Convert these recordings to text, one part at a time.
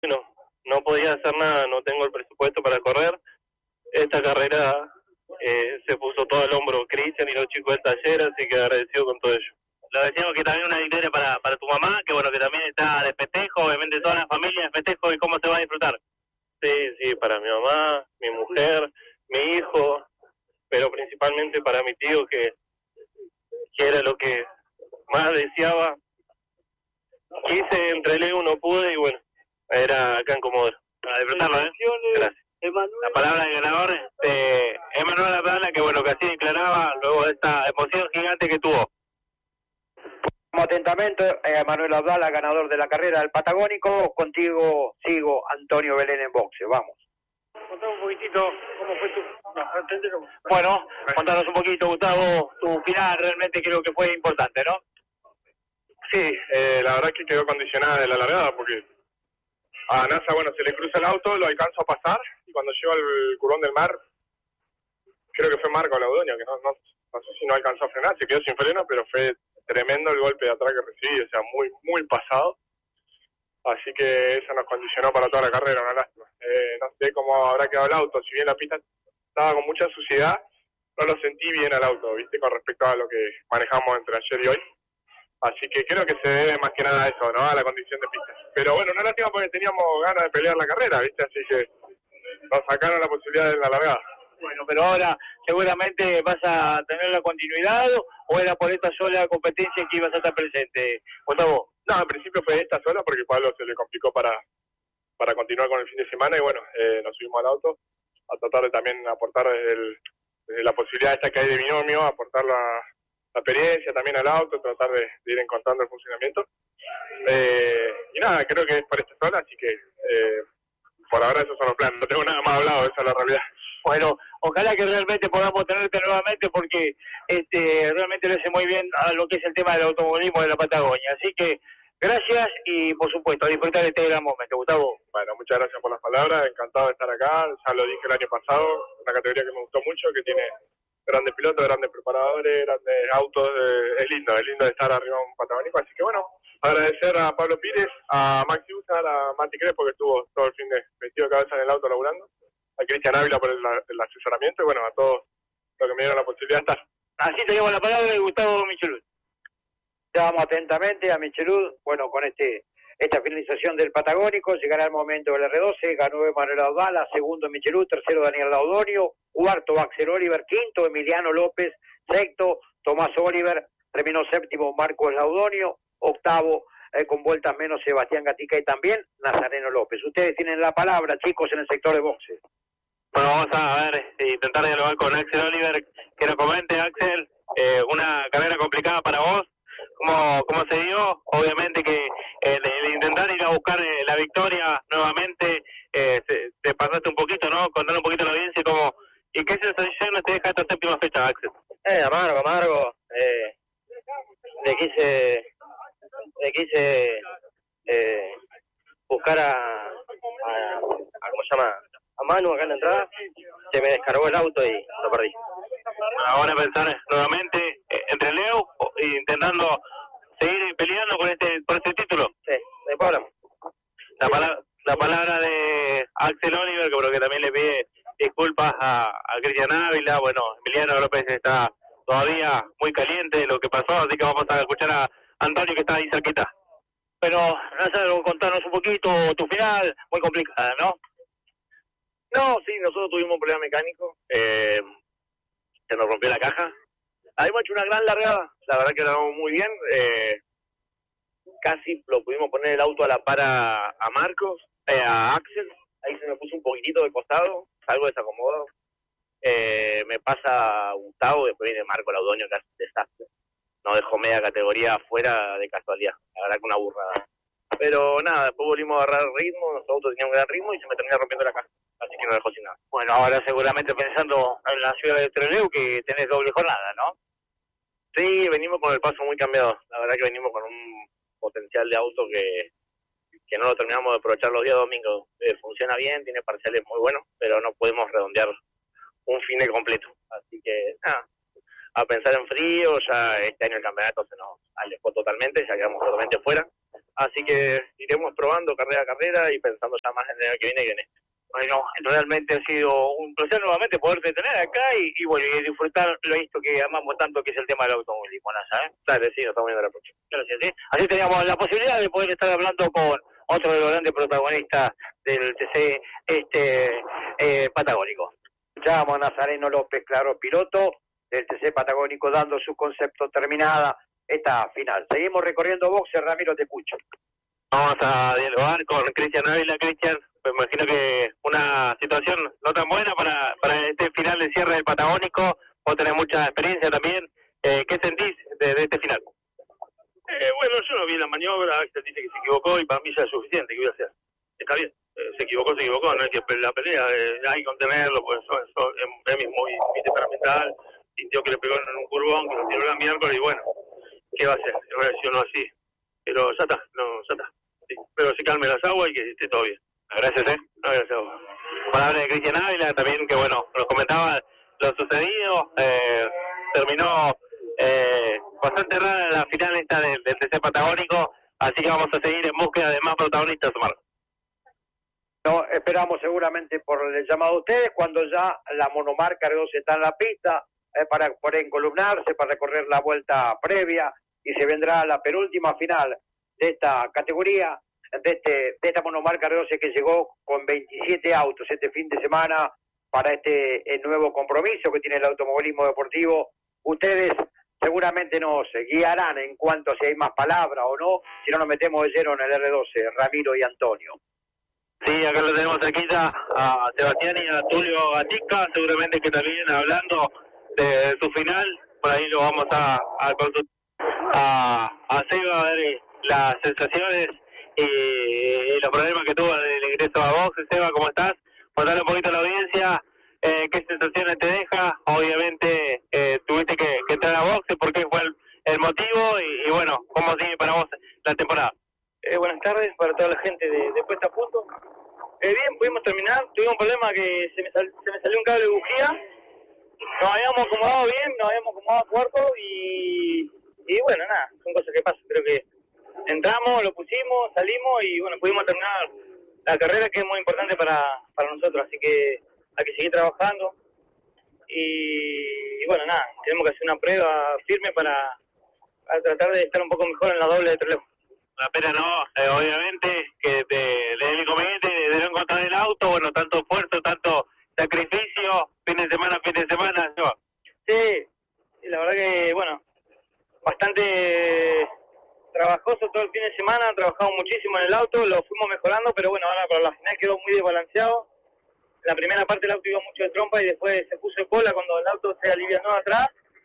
bueno, no podía hacer nada, no tengo el presupuesto para correr. Esta carrera se puso todo al hombro Cristian y los chicos del taller, así que agradecido con todo ello. Lo decimos que también una victoria para tu mamá, que bueno, que también está de festejo, obviamente toda la familia de festejo y cómo se va a disfrutar. Sí, sí, para mi mamá, mi mujer, mi hijo, pero principalmente para mi tío que era lo que más deseaba. Quise entre Leo, no pude y bueno, era acá en Comodoro. Para disfrutarlo, Gracias. La palabra del ganador, Emanuel Abdala, que bueno, que así declaraba luego de esta emoción gigante que tuvo. Atentamente, Manuel Abdala, ganador de la carrera del Patagónico. Contigo sigo, Antonio Belén en boxe. Vamos. Contame un poquitito cómo fue tu... Bueno, contanos un poquito, Gustavo. Tu final realmente creo que fue importante, ¿no? Sí, la verdad que quedó condicionada de la largada porque a NASA, bueno, se le cruza el auto, lo alcanzo a pasar y cuando llego al curvón del mar, creo que fue Marco Laudonio, que no sé si no alcanzó a frenar, se quedó sin freno, pero fue tremendo el golpe de atrás que recibí, o sea, muy pasado. Así que eso nos condicionó para toda la carrera, una lástima. No sé cómo habrá quedado el auto, si bien la pista estaba con mucha suciedad, no lo sentí bien al auto, ¿viste? Con respecto a lo que manejamos entre ayer y hoy. Así que creo que se debe más que nada a eso, ¿no? A la condición de pista. Pero bueno, una lástima porque teníamos ganas de pelear la carrera, ¿viste? Así que nos sacaron la posibilidad de la largada. Bueno, pero ahora seguramente vas a tener la continuidad o era por esta sola competencia que ibas a estar presente, Gustavo. No, en principio fue esta sola porque Pablo se le complicó para continuar con el fin de semana y bueno, nos subimos al auto a tratar de también aportar desde la posibilidad esta que hay de binomio, aportar la experiencia también al auto, tratar de ir encontrando el funcionamiento. Y nada, creo que es por esta sola, así que por ahora esos son los planes, no tengo nada más hablado, esa es la realidad. Bueno, ojalá que realmente podamos tenerte nuevamente porque realmente le hace muy bien a lo que es el tema del automovilismo de la Patagonia. Así que gracias y por supuesto a disfrutar de este gran momento, Gustavo. Bueno, muchas gracias por las palabras, encantado de estar acá, ya lo dije el año pasado, una categoría que me gustó mucho, que tiene grandes pilotos, grandes preparadores, grandes autos, es lindo de estar arriba de un patagónico, así que bueno, agradecer a Pablo Pires, a Maxi Usa, a Mati Crespo que estuvo todo el fin de vestido de cabeza en el auto laburando, a Cristian Ávila por el asesoramiento y bueno, a todos los que me dieron la posibilidad de estar. Así te llevo la palabra de Gustavo Michelud. Vamos atentamente a Michelud, bueno, con esta finalización del Patagónico, llegará el momento del R12, ganó Emanuel Abdala, segundo Michelud, tercero Daniel Laudonio, cuarto Axel Oliver, quinto Emiliano López, sexto Tomás Oliver, terminó séptimo Marcos Laudonio, octavo con vueltas menos Sebastián Gatica y también Nazareno López. Ustedes tienen la palabra, chicos, en el sector de boxe. Bueno, vamos a ver, intentar dialogar con Axel Oliver, que nos comente, Axel, una carrera complicada para vos, ¿cómo se dio? Obviamente que el intentar ir a buscar la victoria nuevamente, te pasaste un poquito, ¿no? Contar un poquito a la audiencia y qué sensación te deja esta séptima fecha, Axel. Amargo. Le quise buscar ¿cómo se llama? A Manu acá en la entrada, se me descargó el auto y lo perdí. Ahora pensar nuevamente entre Leo intentando seguir peleando por este título. Sí, después hablamos. La palabra de Axel Oliver, que creo que también le pide disculpas a Cristian Ávila. Bueno, Emiliano López está todavía muy caliente de lo que pasó, así que vamos a escuchar a Antonio, que está ahí cerquita. Pero, Lázaro, contanos un poquito tu final, muy complicada, ¿no? No, sí, nosotros tuvimos un problema mecánico, se nos rompió la caja. Habíamos hecho una gran largada, la verdad que lo hagamos muy bien, casi lo pudimos poner el auto a la par a Marcos, a Axel, ahí se me puso un poquitito de costado, salgo desacomodado. Me pasa Gustavo, después viene Marco Laudonio, que hace un desastre. No dejó media categoría afuera de casualidad, la verdad que una burrada. Pero nada, después volvimos a agarrar ritmo, nuestro auto tenía un gran ritmo y se me termina rompiendo la caja, así que no dejó sin nada. Bueno, ahora seguramente pensando en la ciudad de Trelew, que tenés doble jornada, ¿no? Sí, venimos con el paso muy cambiado, la verdad que venimos con un potencial de auto que no lo terminamos de aprovechar los días domingos. Funciona bien, tiene parciales muy buenos, pero no podemos redondear un fin de completo. Así que, nada, a pensar en frío, ya este año el campeonato se nos alejó totalmente, ya quedamos totalmente fuera. así que iremos probando carrera a carrera y pensando ya más en el año que viene que en este. Bueno, realmente ha sido un placer nuevamente poderte tener acá y bueno, y disfrutar esto que amamos tanto, que es el tema del automovilismo, NASA, ¿eh? Dale, sí, nos estamos viendo la próxima. Gracias, ¿sí? Así teníamos la posibilidad de poder estar hablando con otro de los grandes protagonistas del TC Patagónico. Escuchábamos a Nazareno López, claro, piloto del TC Patagónico, dando su concepto terminada esta final. Seguimos recorriendo boxes, Ramiro, te escucho. Vamos a dialogar con Cristian Ávila. Cristian, me imagino que una situación no tan buena para este final de cierre del Patagónico. Vos tenés mucha experiencia también. ¿Qué sentís de este final? Bueno, yo no vi la maniobra, Axel dice que se equivocó y para mí ya es suficiente. ¿Qué voy a hacer? Está bien, se equivocó, no hay que la pelea, hay que contenerlo, pues eso es muy temperamental. Sintió que le pegó en un curvón, que lo tiró la miércoles y bueno, ¿qué va a hacer? Reaccionó así. Pero ya está, ya está. Sí. Pero se calme las aguas y que esté todo bien. Gracias, Gracias a vos. Palabra de Cristian Ávila también, que bueno, nos comentaba lo sucedido. Terminó bastante rara la final esta del TC Patagónico, así que vamos a seguir en búsqueda de más protagonistas, Omar. No, esperamos seguramente por el llamado de ustedes cuando ya la monomarca R12 está en la pista para poder encolumnarse, para recorrer la vuelta previa y se vendrá la penúltima final de esta categoría, de esta monomarca R12 que llegó con 27 autos este fin de semana para el nuevo compromiso que tiene el automovilismo deportivo. Ustedes seguramente nos guiarán en cuanto a si hay más palabras o no, si no nos metemos de lleno en el R12, Ramiro y Antonio. Sí, acá lo tenemos cerquita a Sebastián y a Tulio Gatica, seguramente que también hablando de su final, por ahí lo vamos a consultar a Seba, a ver las sensaciones y los problemas que tuvo del ingreso a box. Seba, ¿cómo estás? Contale un poquito a la audiencia, qué sensaciones te deja. Obviamente tuviste que entrar a boxe, ¿por qué fue el motivo? Y bueno, ¿cómo sigue para vos la temporada? Buenas tardes para toda la gente de Puesta a Punto. Bien, pudimos terminar. Tuvimos un problema que se me salió un cable de bujía. Nos habíamos acomodado bien, nos habíamos acomodado cuarto y bueno, nada, son cosas que pasan. Creo que entramos, lo pusimos, salimos y bueno, pudimos terminar la carrera, que es muy importante para nosotros. Así que hay que seguir trabajando. Y bueno, nada, tenemos que hacer una prueba firme para tratar de estar un poco mejor en la doble de Trelew. La pena no, obviamente, que del inconveniente de no encontrar el auto, bueno, tanto esfuerzo, tanto sacrificio, fin de semana, ¿no? Sí, la verdad que, bueno, bastante trabajoso todo el fin de semana, trabajamos muchísimo en el auto, lo fuimos mejorando, pero bueno, ahora para la final quedó muy desbalanceado. La primera parte el auto iba mucho de trompa y después se puso de cola cuando el auto se alivianó atrás.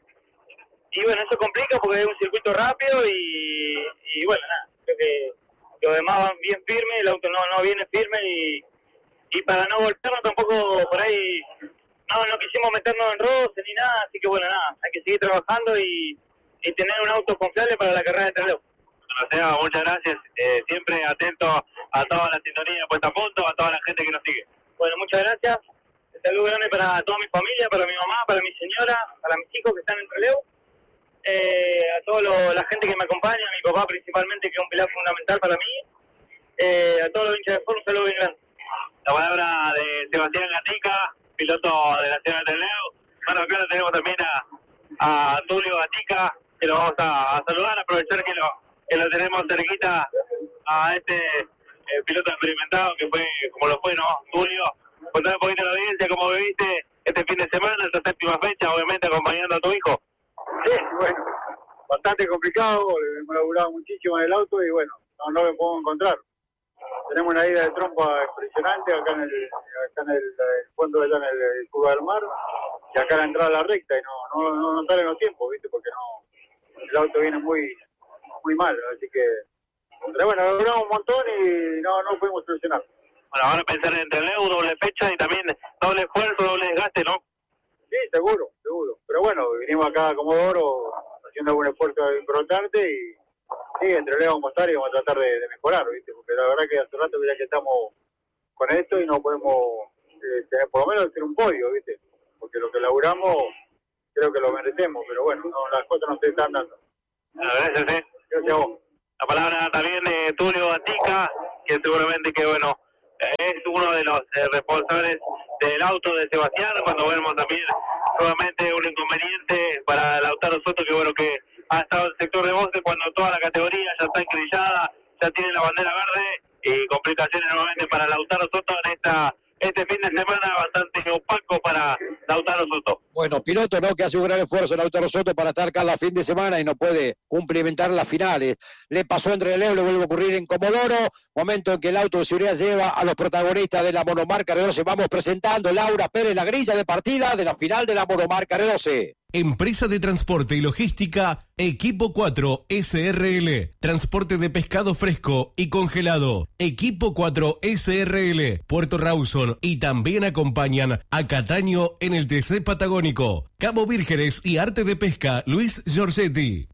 Y bueno, eso complica porque es un circuito rápido y bueno, nada, creo que los demás van bien firmes, el auto no viene firme y para no golpearlo tampoco por ahí no quisimos meternos en roce ni nada, así que bueno, nada, hay que seguir trabajando y tener un auto confiable para la carrera de Trelew. Seba, muchas gracias, siempre atento a toda la sintonía de Puesta a Punto, a toda la gente que nos sigue. Bueno, muchas gracias, un saludo grande para toda mi familia, para mi mamá, para mi señora, para mis hijos que están en Trelew. A toda la gente que me acompaña, a mi papá principalmente, que es un pilar fundamental para mí, a todos los hinchas de Ford, un saludo bien grande. La palabra de Sebastián Gatica, piloto de la ciudad de Trelew. Bueno, acá lo tenemos también a Tulio Gatica, que lo vamos a saludar, aprovechar que lo tenemos cerquita a este piloto experimentado, que fue como lo fue, ¿no? Tulio, contar un poquito a la audiencia cómo viviste este fin de semana, esta séptima fecha, obviamente acompañando a tu hijo. Sí, bueno, bastante complicado, hemos laburado muchísimo en el auto y bueno, no me puedo encontrar. Tenemos una ida de trompa impresionante acá en el fondo, allá en el curva del mar, y acá la entrada a la recta y no salen los tiempos, ¿viste? Porque el auto viene muy mal, así que, pero bueno, logramos un montón y no pudimos solucionar. Bueno, ahora pensar en Trelew, doble fecha y también doble esfuerzo, doble desgaste, ¿no? Sí, seguro. Pero bueno, vinimos acá a Comodoro haciendo un esfuerzo importante y sí, entre Leo vamos a estar y vamos a tratar de mejorar, ¿viste? Porque la verdad que hace rato ya que estamos con esto y no podemos tener, por lo menos tener un podio, ¿viste? Porque lo que laburamos creo que lo merecemos, pero bueno, las cosas no se están dando. Gracias, Gracias a vos. La palabra también de Tulio Gatica, que seguramente que, bueno, es uno de los responsables del auto de Sebastián, cuando vemos también nuevamente un inconveniente para Lautaro Soto, que bueno, que ha estado en el sector de boxe cuando toda la categoría ya está encrillada, ya tiene la bandera verde, y complicaciones nuevamente para Lautaro Soto en este fin de semana bastante opaco para Lautaro Soto. Bueno, piloto, ¿no? Que hace un gran esfuerzo Lautaro Soto para estar cada fin de semana y no puede cumplimentar las finales. Le pasó en relevo, le vuelve a ocurrir en Comodoro, momento en que el auto de seguridad lleva a los protagonistas de la monomarca R12. Vamos presentando Laura Pérez, la grilla de partida de la final de la monomarca R12. Empresa de Transporte y Logística, Equipo 4 SRL. Transporte de pescado fresco y congelado. Equipo 4 SRL. Puerto Rawson y también acompañan a Cataño en el TC Patagónico. Cabo Vírgenes y Arte de Pesca, Luis Giorgetti.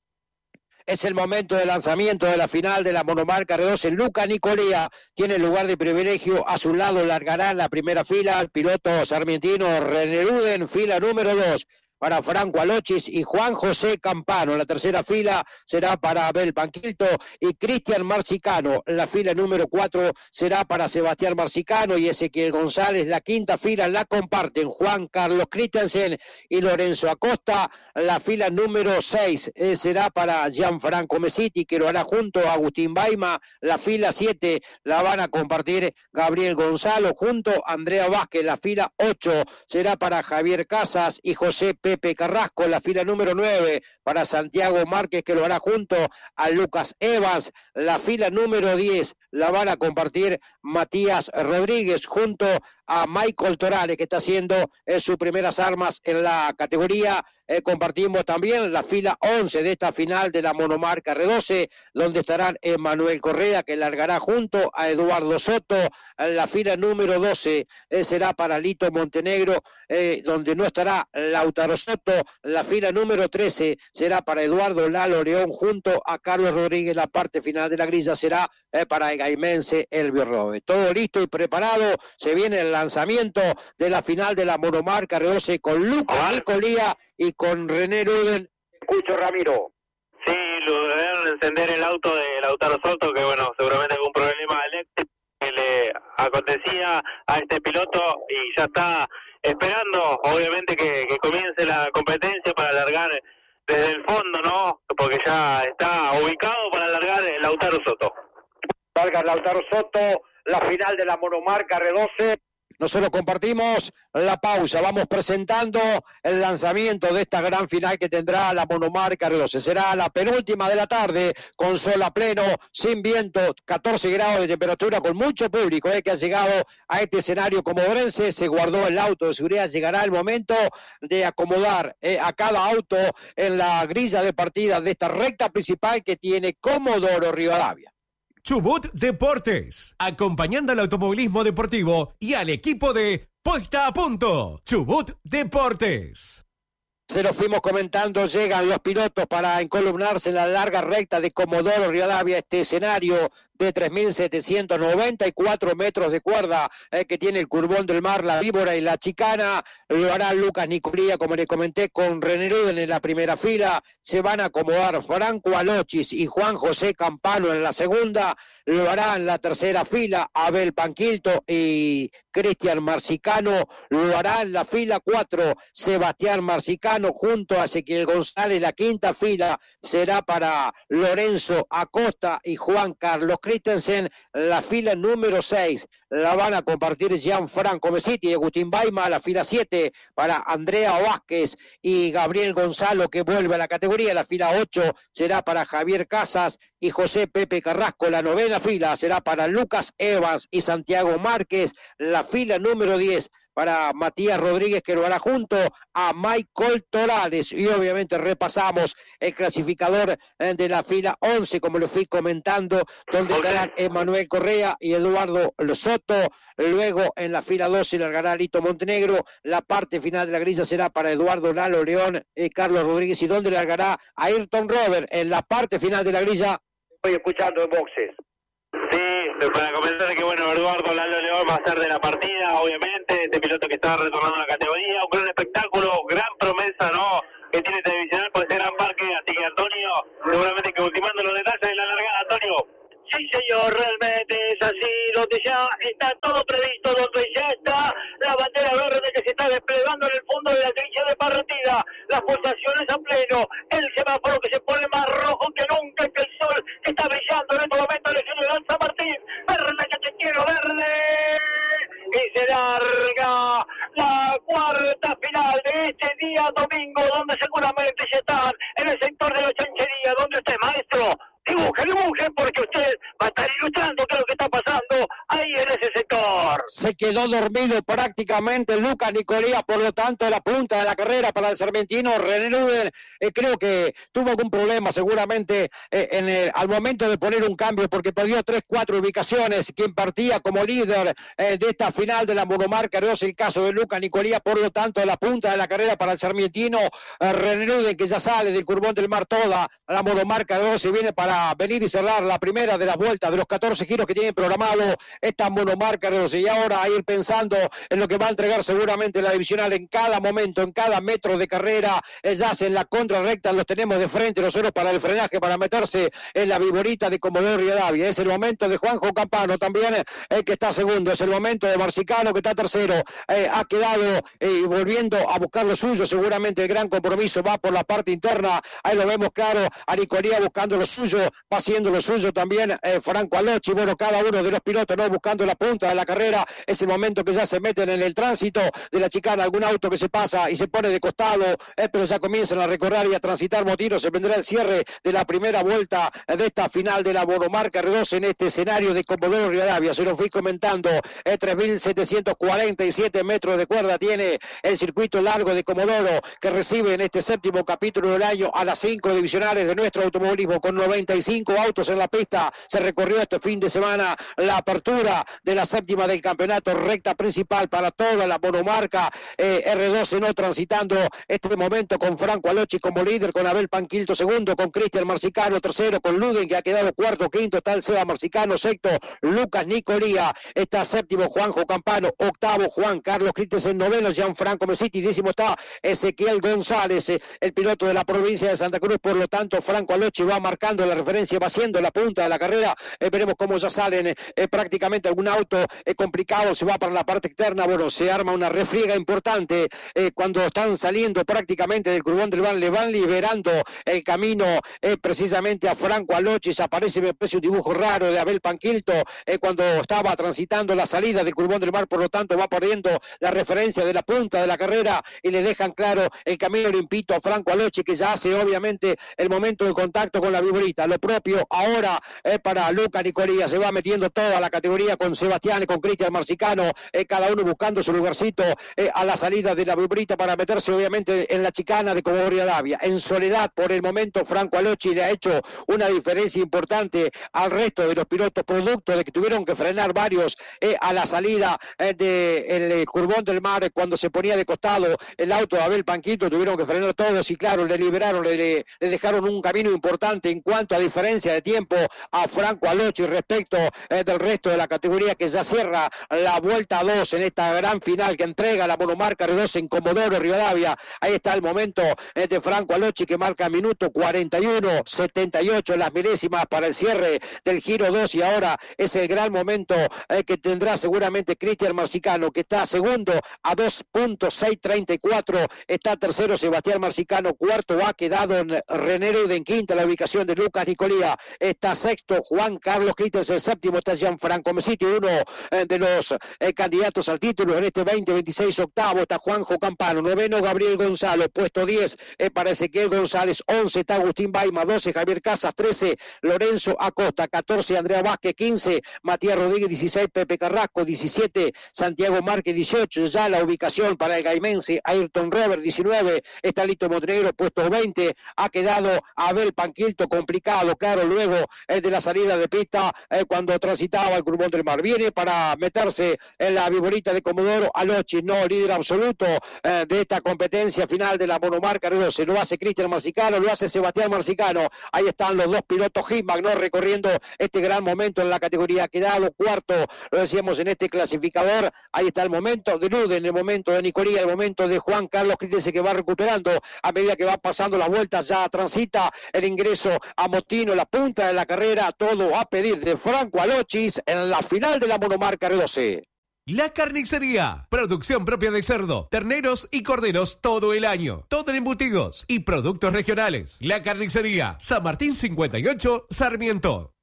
Es el momento de lanzamiento de la final de la monomarca R12. Luca Nicolía tiene el lugar de privilegio. A su lado largará en la primera fila el piloto sarmientino René Luden, fila número 2. Para Franco Alochis y Juan José Campano. La tercera fila será para Abel Panquilto y Cristian Marcicano. La fila número 4 será para Sebastián Marcicano y Ezequiel González. La quinta fila la comparten Juan Carlos Christensen y Lorenzo Acosta. La fila número 6 será para Gianfranco Mesiti, que lo hará junto a Agustín Baima. La fila 7 la van a compartir Gabriel Gonzalo junto a Andrea Vázquez. La fila 8 será para Javier Casas y José Pepe Carrasco. La fila número 9 para Santiago Márquez, que lo hará junto a Lucas Evans. La fila número 10 la van a compartir Matías Rodríguez junto a Michael Torales, que está haciendo sus primeras armas en la categoría. Compartimos también la fila 11 de esta final de la monomarca R12, donde estarán Emanuel Correa, que largará junto a Eduardo Soto. La fila número 12 será para Lito Montenegro, donde no estará Lautaro Soto. La fila número 13 será para Eduardo Lalo León junto a Carlos Rodríguez. La parte final de la grilla será para el gaimense Elvio Robe. Todo listo y preparado. Se viene el lanzamiento de la final de la monomarca R12 con Lucas Nicolía y con René Luden. Escucho, Ramiro. Sí, lo debieron encender el auto de Lautaro Soto, que bueno, seguramente algún problema eléctrico que le acontecía a este piloto y ya está esperando, obviamente, que comience la competencia para largar desde el fondo, ¿no? Porque ya está ubicado para largar el Lautaro Soto. Larga Lautaro Soto, la final de la monomarca R12. Nosotros compartimos la pausa, vamos presentando el lanzamiento de esta gran final que tendrá la monomarca R12. Será la penúltima de la tarde, con sol a pleno, sin viento, 14 grados de temperatura, con mucho público que ha llegado a este escenario comodorense. Se guardó el auto de seguridad, llegará el momento de acomodar a cada auto en la grilla de partida de esta recta principal que tiene Comodoro Rivadavia. Chubut Deportes, acompañando al automovilismo deportivo y al equipo de Puesta a Punto. Chubut Deportes. Se los fuimos comentando, llegan los pilotos para encolumnarse en la larga recta de Comodoro Rivadavia, este escenario de 3.794 metros de cuerda que tiene el Curvón del Mar, la Víbora y la Chicana. Lo hará Lucas Nicolía, como le comenté, con René Luden en la primera fila. Se van a acomodar Franco Alochis y Juan José Campano en la segunda. Lo hará en la tercera fila Abel Panquilto y Cristian Marcicano. Lo hará en la fila 4 Sebastián Marcicano junto a Ezequiel González. La quinta fila será para Lorenzo Acosta y Juan Carlos Christensen. La fila número 6 la van a compartir Gianfranco Mesiti y Agustín Baima. La fila 7 para Andrea Vázquez y Gabriel Gonzalo, que vuelve a la categoría. La fila 8 será para Javier Casas y José Pepe Carrasco. La novena fila será para Lucas Evans y Santiago Márquez. La fila número 10 para Matías Rodríguez, que lo hará junto a Michael Torales. Y obviamente repasamos el clasificador de la fila 11, como lo fui comentando, donde estarán Emanuel Correa y Eduardo Soto. Luego en la fila 12 largará Lito Montenegro. La parte final de la grilla será para Eduardo Lalo León y Carlos Rodríguez, y donde largará Ayrton Robert en la parte final de la grilla. Estoy escuchando en boxes. Sí, para comentar que bueno, Eduardo Lalo León va a ser de la partida, obviamente, este piloto que está retornando a la categoría, un gran espectáculo, gran promesa, ¿no?, que tiene Televisional por este gran parque, así que Antonio, seguramente que ultimando los detalles de la largada señor, realmente es así, donde ya está todo previsto, donde ya está la bandera verde que se está desplegando en el fondo de la trinchera de partida, las pulsaciones a pleno, el semáforo que se pone más rojo que nunca, que el sol que está brillando en este momento en el General San Martín, verde que te quiero, verde, y se larga la cuarta final de este día domingo, donde seguramente ya están en el sector de la chanchería, donde usted, maestro, dibuje, porque usted va a estar ilustrando qué es lo que está pasando ahí en ese sector. Se quedó dormido prácticamente Lucas Nicolía, por lo tanto la punta de la carrera para el Sarmientino. René Luden creo que tuvo algún problema seguramente al momento de poner un cambio, porque perdió 3-4 ubicaciones. Quien partía como líder de esta final de la monomarca no es el caso de Lucas Nicolía, por lo tanto la punta de la carrera para el Sarmientino. René Luden, que ya sale del Curbón del Mar toda la monomarca 2 y viene para venir y cerrar la primera de las vueltas de los 14 giros que tienen programado esta monomarca 12, y ahora a ir pensando en lo que va a entregar seguramente la divisional en cada momento, en cada metro de carrera. Ya en la contrarrecta los tenemos de frente nosotros para el frenaje, para meterse en la viborita de Comodoro Rivadavia. Es el momento de Juanjo Campano también, que está segundo, es el momento de Marcicano, que está tercero, ha quedado volviendo a buscar lo suyo, seguramente el gran compromiso va por la parte interna, ahí lo vemos claro, a Nicolía buscando lo suyo, va haciendo lo suyo también Franco Alochi. Bueno, cada uno de los pilotos no buscando la punta de la carrera. Es el momento que ya se meten en el tránsito de la chicana, algún auto que se pasa y se pone de costado, pero ya comienzan a recorrer y a transitar motinos. Se vendrá el cierre de la primera vuelta de esta final de la monomarca R12 en este escenario de Comodoro Rivadavia. Se lo fui comentando, 3.747 metros de cuerda tiene el circuito largo de Comodoro, que recibe en este séptimo capítulo del año a las 5 divisionales de nuestro automovilismo, con 95 autos en la pista. Se recorrió este fin de semana la apertura de la séptima del campeonato, recta principal para toda la monomarca R12, no transitando este momento con Franco Alochi como líder, con Abel Panquilto segundo, con Cristian Marcicano tercero, con Luden, que ha quedado cuarto, quinto está el Seba Marcicano, sexto Lucas Nicolía, está séptimo Juanjo Campano, octavo Juan Carlos Christensen, noveno Gianfranco Mesiti, décimo está Ezequiel González, el piloto de la provincia de Santa Cruz. Por lo tanto, Franco Alochi va marcando la referencia, va haciendo la punta de la carrera. Veremos cómo ya salen prácticamente algún auto complicado, se va para la parte externa. Bueno, se arma una refriega importante cuando están saliendo prácticamente del Curbón del Mar, le van liberando el camino precisamente a Franco Alochi. Se aparece, me parece, un dibujo raro de Abel Panquilto cuando estaba transitando la salida del Curbón del Mar, por lo tanto va perdiendo la referencia de la punta de la carrera y le dejan claro el camino limpito a Franco Alochi, que ya hace obviamente el momento del contacto con la viborita. Lo propio ahora para Lucas Nicolía, se va metiendo toda la categoría con Sebastián y con Cristian Marcicano, cada uno buscando su lugarcito a la salida de la viborita para meterse obviamente en la chicana de Comodoro Rivadavia. En soledad por el momento Franco Alochi le ha hecho una diferencia importante al resto de los pilotos, producto de que tuvieron que frenar varios a la salida del Curbón del Mar cuando se ponía de costado el auto de Abel Panquito, tuvieron que frenar todos y claro, le liberaron, le dejaron un camino importante en cuanto a diferencia de tiempo a Franco Alochi respecto del resto de la categoría, que ya cierra la vuelta 2 en esta gran final que entrega la monomarca R12 en Comodoro Rivadavia. Ahí está el momento de Franco Alochi, que marca minuto 41.78 las milésimas para el cierre del giro 2, y ahora es el gran momento que tendrá seguramente Cristian Marcicano, que está segundo a 2.634, está tercero Sebastián Marcicano, cuarto ha quedado René Luden, quinta la ubicación de Lucas Nicolía, está sexto Juan Carlos Christensen, séptimo está Gianfranco Mesiti, uno de los candidatos al título en este 2026, octavo está Juanjo Campano, noveno Gabriel Gonzalo, puesto 10 para Ezequiel González, 11 está Agustín Baima, 12 Javier Casas, 13 Lorenzo Acosta, 14 Andrea Vázquez, 15 Matías Rodríguez, 16 Pepe Carrasco, 17 Santiago Márquez, 18 ya la ubicación para el gaimense Ayrton Robert, 19 está Lito Montenegro, puesto 20 ha quedado Abel Panquilto, complicado, claro, luego de la salida de pista cuando transitaba el Curbón del Mar. lugar. Viene para meterse en la viborita de Comodoro Alochi, no líder absoluto de esta competencia final de la monomarca R12. Lo hace Cristian Marcicano, lo hace Sebastián Marcicano. Ahí están los dos pilotos Hitmark, ¿no? Recorriendo este gran momento en la categoría. Quedado cuarto, lo decíamos, en este clasificador. Ahí está el momento de Luden, el momento de Nicolía, el momento de Juan Carlos Christensen, que va recuperando a medida que va pasando las vueltas. Ya transita el ingreso a Motino, la punta de la carrera. Todo a pedir de Franco Alochis en la final de la monomarca R12. La Carnicería, producción propia de cerdo, terneros y corderos todo el año. Todo en embutidos y productos regionales. La Carnicería, San Martín 58, Sarmiento.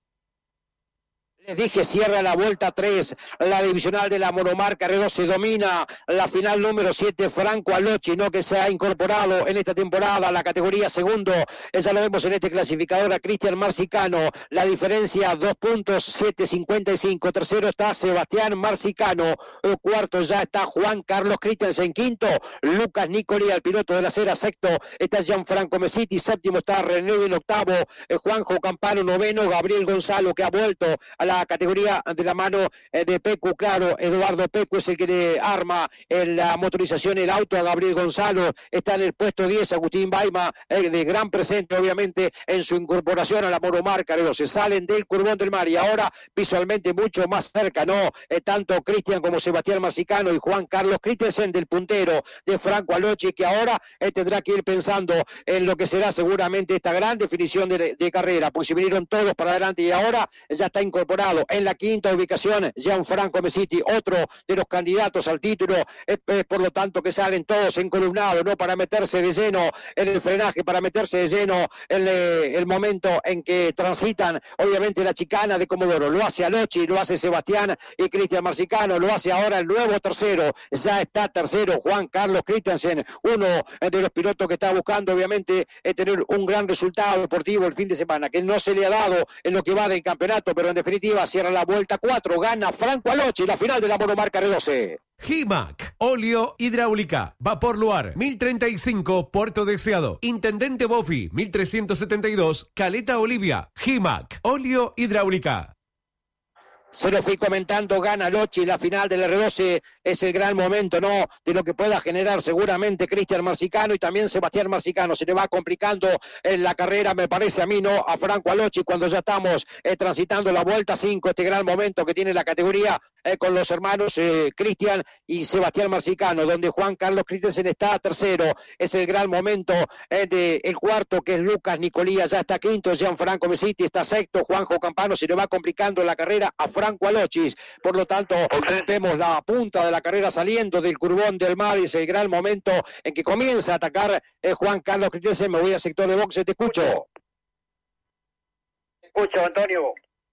Les dije, cierra la vuelta 3, la divisional de la monomarca R12, domina la final número 7, Franco Alochi, ¿no? Que se ha incorporado en esta temporada a la categoría segundo. Ya lo vemos en este clasificador a Cristian Marcicano, la diferencia 2 puntos, 7.55. Tercero está Sebastián Marcicano, cuarto ya está Juan Carlos Christensen, quinto Lucas Nicolía, el piloto de la acera, sexto está Gianfranco Mesiti, séptimo está René Luden, octavo Juanjo Campano, noveno Gabriel Gonzalo, que ha vuelto a la categoría de la mano de Pecu. Claro, Eduardo Pecu es el que le arma en la motorización el auto a Gabriel Gonzalo. Está en el puesto 10 Agustín Baima, de gran presente obviamente en su incorporación a la monomarca R12. Se salen del Curvón del Mar y ahora visualmente mucho más cerca, ¿no? Tanto Cristian como Sebastián Marcicano y Juan Carlos Christensen del puntero de Franco Alochi, que ahora tendrá que ir pensando en lo que será seguramente esta gran definición de carrera, porque se vinieron todos para adelante y ahora ya está incorporado en la quinta ubicación Gianfranco Mesiti, otro de los candidatos al título. Por lo tanto que salen todos encolumnados, ¿no? Para meterse de lleno en el frenaje, para meterse de lleno en el momento en que transitan obviamente la chicana de Comodoro. Lo hace Alochi, lo hace Sebastián y Cristian Marcicano, lo hace ahora el nuevo tercero. Ya está tercero Juan Carlos Christensen, uno de los pilotos que está buscando obviamente tener un gran resultado deportivo el fin de semana, que no se le ha dado en lo que va del campeonato, pero en definitiva cierra la vuelta 4, gana Franco Alochi, la final de la monomarca R12. Hitmark, óleo hidráulica, vapor Luar, 1035, Puerto Deseado, Intendente Bofi, 1372, Caleta Olivia. Hitmark, óleo hidráulica. Se lo fui comentando, gana Alochi, la final del R12 es el gran momento, ¿no? De lo que pueda generar seguramente Cristian Marcicano y también Sebastián Marcicano. Se le va complicando en la carrera, me parece a mí, ¿no? A Franco Alochi cuando ya estamos transitando la vuelta 5, este gran momento que tiene la categoría con los hermanos Cristian y Sebastián Marcicano, donde Juan Carlos Christensen está tercero. Es el gran momento del cuarto, que es Lucas Nicolía, ya está quinto, Gianfranco Mesiti está sexto, Juanjo Campano. Se le va complicando la carrera a Franco Alochis, por lo tanto vemos la punta de la carrera saliendo del Curvón del Mar. Es el gran momento en que comienza a atacar Juan Carlos Christensen. Me voy al sector de boxe, te escucho. Te escucho, Antonio.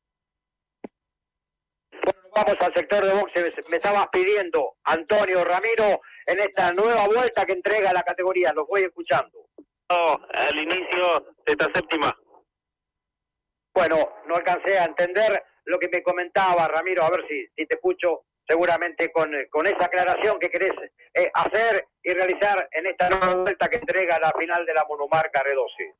Bueno, vamos al sector de boxe. Me estabas pidiendo, Antonio Ramiro, en esta nueva vuelta que entrega la categoría. Los voy escuchando. No, al inicio de esta séptima. Bueno, no alcancé a entender lo que me comentaba Ramiro, a ver si te escucho seguramente con esa aclaración que querés hacer y realizar en esta nueva vuelta que entrega la final de la monomarca R12.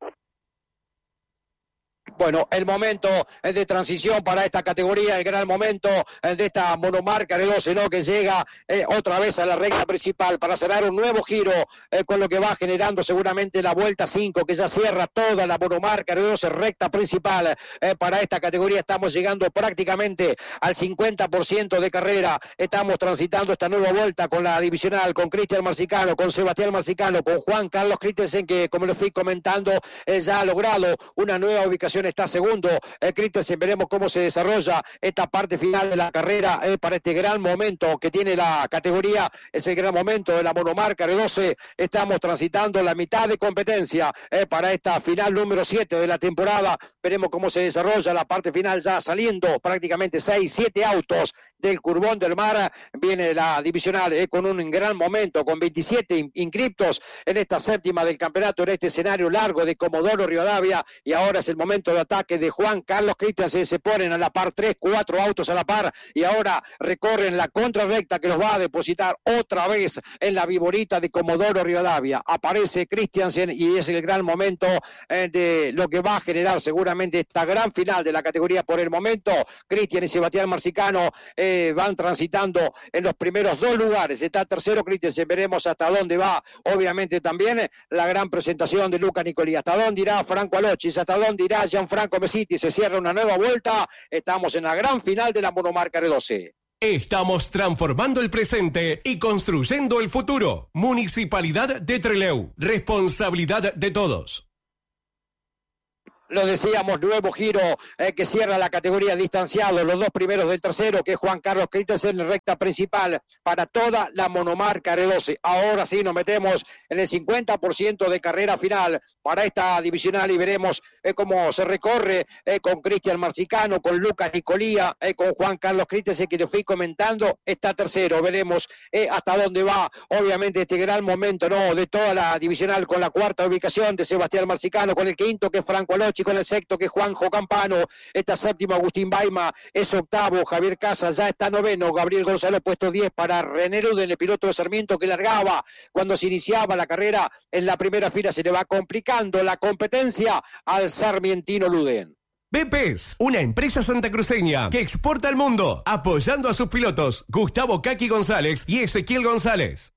Bueno, el momento de transición para esta categoría, el gran momento de esta monomarca R12, ¿no? Que llega otra vez a la recta principal para cerrar un nuevo giro con lo que va generando seguramente la vuelta 5, que ya cierra toda la monomarca R12, recta principal para esta categoría. Estamos llegando prácticamente al 50% de carrera. Estamos transitando esta nueva vuelta con la divisional, con Cristian Marcicano, con Sebastián Marcicano, con Juan Carlos Christensen, que como les fui comentando ya ha logrado una nueva ubicación. Está segundo Christensen. Veremos cómo se desarrolla esta parte final de la carrera para este gran momento que tiene la categoría. Es el gran momento de la monomarca R12. Estamos transitando la mitad de competencia para esta final número 7 de la temporada. Veremos cómo se desarrolla la parte final, ya saliendo prácticamente 6, 7 autos del Curbón del Mar. Viene la divisional con un gran momento, con 27 inscriptos en esta séptima del campeonato, en este escenario largo de Comodoro Rivadavia, y ahora es el momento de ataque de Juan Carlos Christiansen. Se ponen a la par 3, 4 autos a la par, y ahora recorren la contrarrecta que los va a depositar otra vez en la viborita de Comodoro Rivadavia. Aparece Christiansen y es el gran momento de lo que va a generar seguramente esta gran final de la categoría. Por el momento, Cristian y Sebastián Marcicano van transitando en los primeros 2 lugares. Está tercero Christiansen, veremos hasta dónde va. Obviamente también la gran presentación de Luca Nicolí. Hasta dónde irá Franco Alochis, hasta dónde irá Gianfranco Mesiti. Se cierra una nueva vuelta. Estamos en la gran final de la monomarca R12. Estamos transformando el presente y construyendo el futuro. Municipalidad de Trelew. Responsabilidad de todos. Lo decíamos, nuevo giro que cierra la categoría distanciado, los 2 primeros del tercero, que es Juan Carlos Christiansen en recta principal para toda la monomarca R12. Ahora sí nos metemos en el 50% de carrera final para esta divisional y veremos cómo se recorre con Cristian Marcicano, con Lucas Nicolía, con Juan Carlos Christiansen, que le fui comentando, está tercero. Veremos hasta dónde va, obviamente, este gran momento, ¿no?, de toda la divisional, con la cuarta ubicación de Sebastián Marcicano, con el quinto que es Franco Alochi, con el sexto que es Juanjo Campano, está séptimo Agustín Baima, es octavo Javier Casas, ya está noveno Gabriel González, puesto 10 para René Luden, el piloto de Sarmiento, que largaba cuando se iniciaba la carrera en la primera fila. Se le va complicando la competencia al sarmientino Luden. BPS, una empresa santacruceña que exporta al mundo, apoyando a sus pilotos Gustavo Kaki González y Ezequiel González.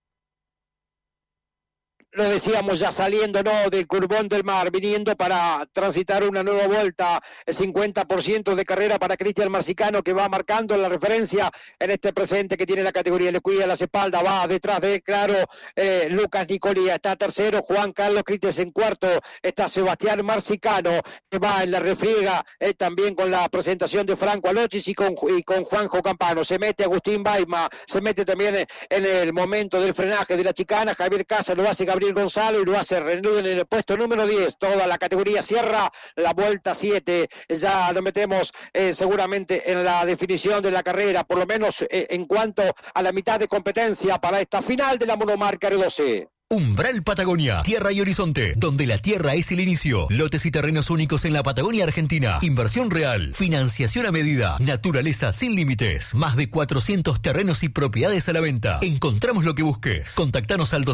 Lo decíamos, ya saliendo, ¿no?, del Curbón del Mar, viniendo para transitar una nueva vuelta, el 50% de carrera para Cristian Marcicano, que va marcando la referencia en este presente que tiene la categoría. Le cuida las espaldas, va detrás de él, claro, Lucas Nicolía, está tercero Juan Carlos Christiansen, cuarto está Sebastián Marcicano, que va en la refriega, también con la presentación de Franco Alochis y con Juanjo Campano. Se mete Agustín Baima, se mete también en el momento del frenaje de la chicana Javier Casas, lo hace Gabriel Gonzalo y lo hace René Luden en el puesto número 10. Toda la categoría cierra la vuelta 7. Ya nos metemos seguramente en la definición de la carrera, por lo menos en cuanto a la mitad de competencia para esta final de la monomarca R12. Umbral Patagonia, tierra y horizonte, donde la tierra es el inicio. Lotes y terrenos únicos en la Patagonia Argentina. Inversión real, financiación a medida, naturaleza sin límites. Más de 400 terrenos y propiedades a la venta. Encontramos lo que busques. Contactanos al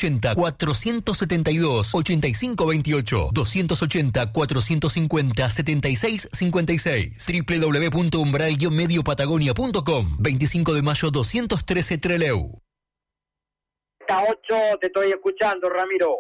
280-472-8528, 280-450-7656, www.umbral-mediopatagonia.com. 25 de mayo 213 Trelew. 8, te estoy escuchando, Ramiro.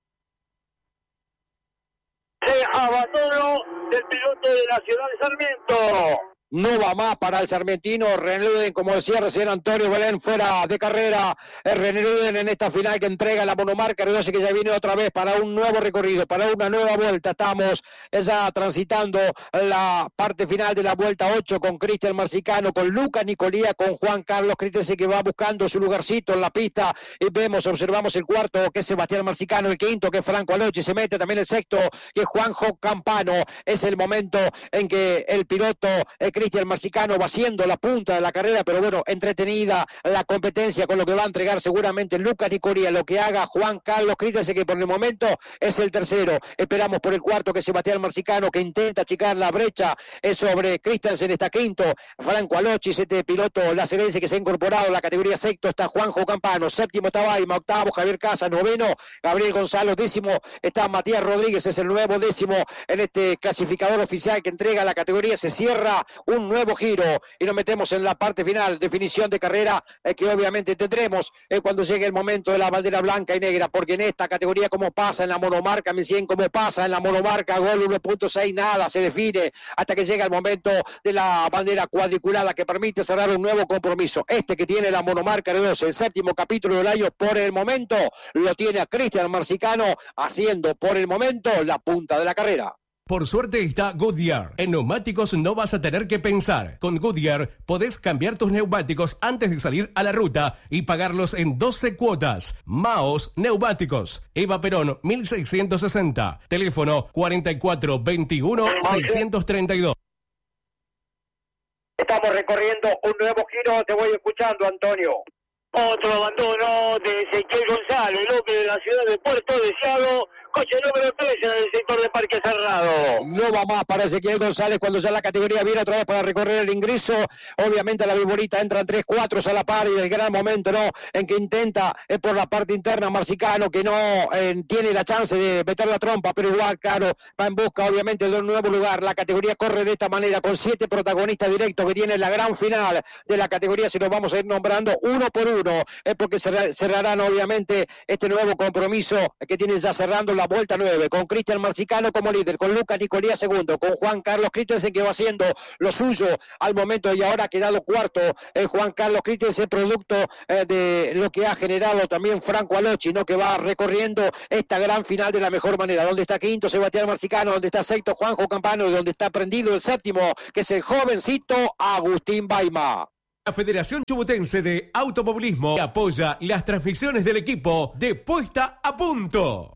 Abandono del piloto de Nacional Sarmiento. No va más para el sarmientino René Luden, como decía recién Antonio Belén, fuera de carrera. René Luden en esta final que entrega la monomarca R12, que ya viene otra vez para un nuevo recorrido, para una nueva vuelta. Estamos ya transitando la parte final de la vuelta 8 con Cristian Marcicano, con Lucas Nicolía, con Juan Carlos Christiansen, que va buscando su lugarcito en la pista, y observamos el cuarto, que es Sebastián Marcicano, el quinto, que es Franco Alochi, se mete también el sexto, que es Juanjo Campano. Es el momento en que el piloto Cristian Marcicano va haciendo la punta de la carrera, pero bueno, entretenida la competencia con lo que va a entregar seguramente Lucas Nicolía, lo que haga Juan Carlos Christiansen, que por el momento es el tercero. Esperamos por el cuarto, que es Sebastián Marcicano, que intenta achicar la brecha sobre Christiansen. Está quinto Franco Alochis, este piloto lacerense que se ha incorporado a la categoría. Sexto está Juanjo Campano, séptimo está Baima, octavo Javier Casas, noveno Gabriel Gonzalo, décimo está Matías Rodríguez, es el nuevo décimo en este clasificador oficial que entrega la categoría. Se cierra un nuevo giro y nos metemos en la parte final, definición de carrera, que obviamente tendremos cuando llegue el momento de la bandera blanca y negra, porque en esta categoría, como pasa en la monomarca 1100, como pasa en la monomarca Gol 1.6, nada se define hasta que llega el momento de la bandera cuadriculada, que permite cerrar un nuevo compromiso, este que tiene la monomarca R12, el séptimo capítulo del año. Por el momento lo tiene a Cristian Marcicano, haciendo por el momento la punta de la carrera. Por suerte está Goodyear. En neumáticos no vas a tener que pensar. Con Goodyear podés cambiar tus neumáticos antes de salir a la ruta y pagarlos en 12 cuotas. Maos Neumáticos. Eva Perón, 1660. Teléfono 4421 632. Estamos recorriendo un nuevo giro, te voy escuchando, Antonio. Otro abandono de Ezequiel González, el hombre de la ciudad de Puerto Deseado, coche número 3 en el sector de Parque Cerrado. No va más para Ezequiel González cuando ya la categoría viene otra vez para recorrer el ingreso. Obviamente a la Viborita entran 3-4 a la par y el gran momento, ¿no?, en que intenta por la parte interna Marcicano, que no tiene la chance de meter la trompa, pero igual, claro, va en busca obviamente de un nuevo lugar. La categoría corre de esta manera con 7 protagonistas directos que tienen la gran final de la categoría. Si nos vamos a ir nombrando uno por uno, porque cerrarán obviamente este nuevo compromiso que tienen ya cerrando la vuelta 9, con Cristian Marcicano como líder, con Lucas Nicolía segundo, con Juan Carlos Christensen, que va haciendo lo suyo al momento y ahora ha quedado cuarto Juan Carlos Christensen, producto de lo que ha generado también Franco Alochi, ¿no?, que va recorriendo esta gran final de la mejor manera. Donde está quinto Sebastián Marcicano, donde está sexto Juanjo Campano y donde está prendido el séptimo, que es el jovencito Agustín Baima. La Federación Chubutense de Automovilismo apoya las transmisiones del equipo de Puesta a Punto.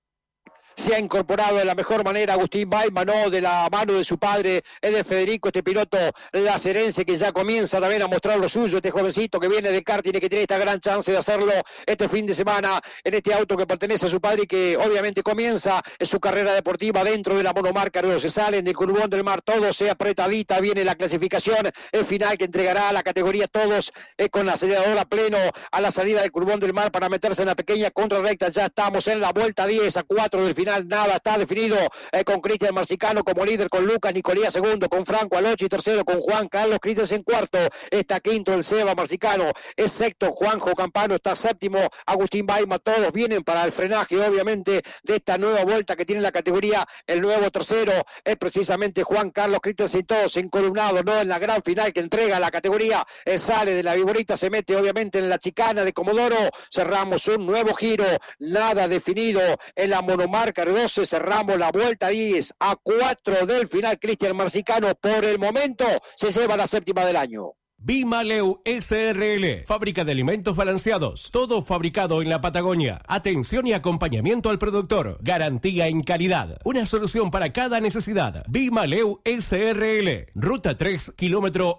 Se ha incorporado de la mejor manera Agustín Baima, ¿no?, de la mano de su padre, de Federico, este piloto lacerense que ya comienza también a mostrar lo suyo, este jovencito que viene del karting y que tiene esta gran chance de hacerlo este fin de semana en este auto que pertenece a su padre y que obviamente comienza su carrera deportiva dentro de la monomarca. Luego se salen del Curbón del Mar, todo se apretadita, viene la clasificación final que entregará a la categoría todos con la aceleradora a pleno a la salida del Curbón del Mar para meterse en la pequeña contrarrecta. Ya estamos en la vuelta 10 a 4 del final. Nada está definido con Cristian Marcicano como líder, con Lucas Nicolía segundo, con Franco Alochi tercero, con Juan Carlos Christensen cuarto, está quinto el Seba Marcicano, es sexto Juanjo Campano, está séptimo Agustín Baima. Todos vienen para el frenaje obviamente de esta nueva vuelta que tiene la categoría. El nuevo tercero es precisamente Juan Carlos Christensen, todos encolumnados, ¿no?, en la gran final que entrega la categoría. Sale de la Viborita, se mete obviamente en la chicana de Comodoro. Cerramos un nuevo giro, nada definido en la monomarca 12, cerramos la vuelta 10 a 4 del final. Cristian Marcicano por el momento se lleva la séptima del año. Bimaleu SRL, fábrica de alimentos balanceados, todo fabricado en la Patagonia. Atención y acompañamiento al productor, garantía en calidad, una solución para cada necesidad. Bimaleu SRL, ruta 3, kilómetro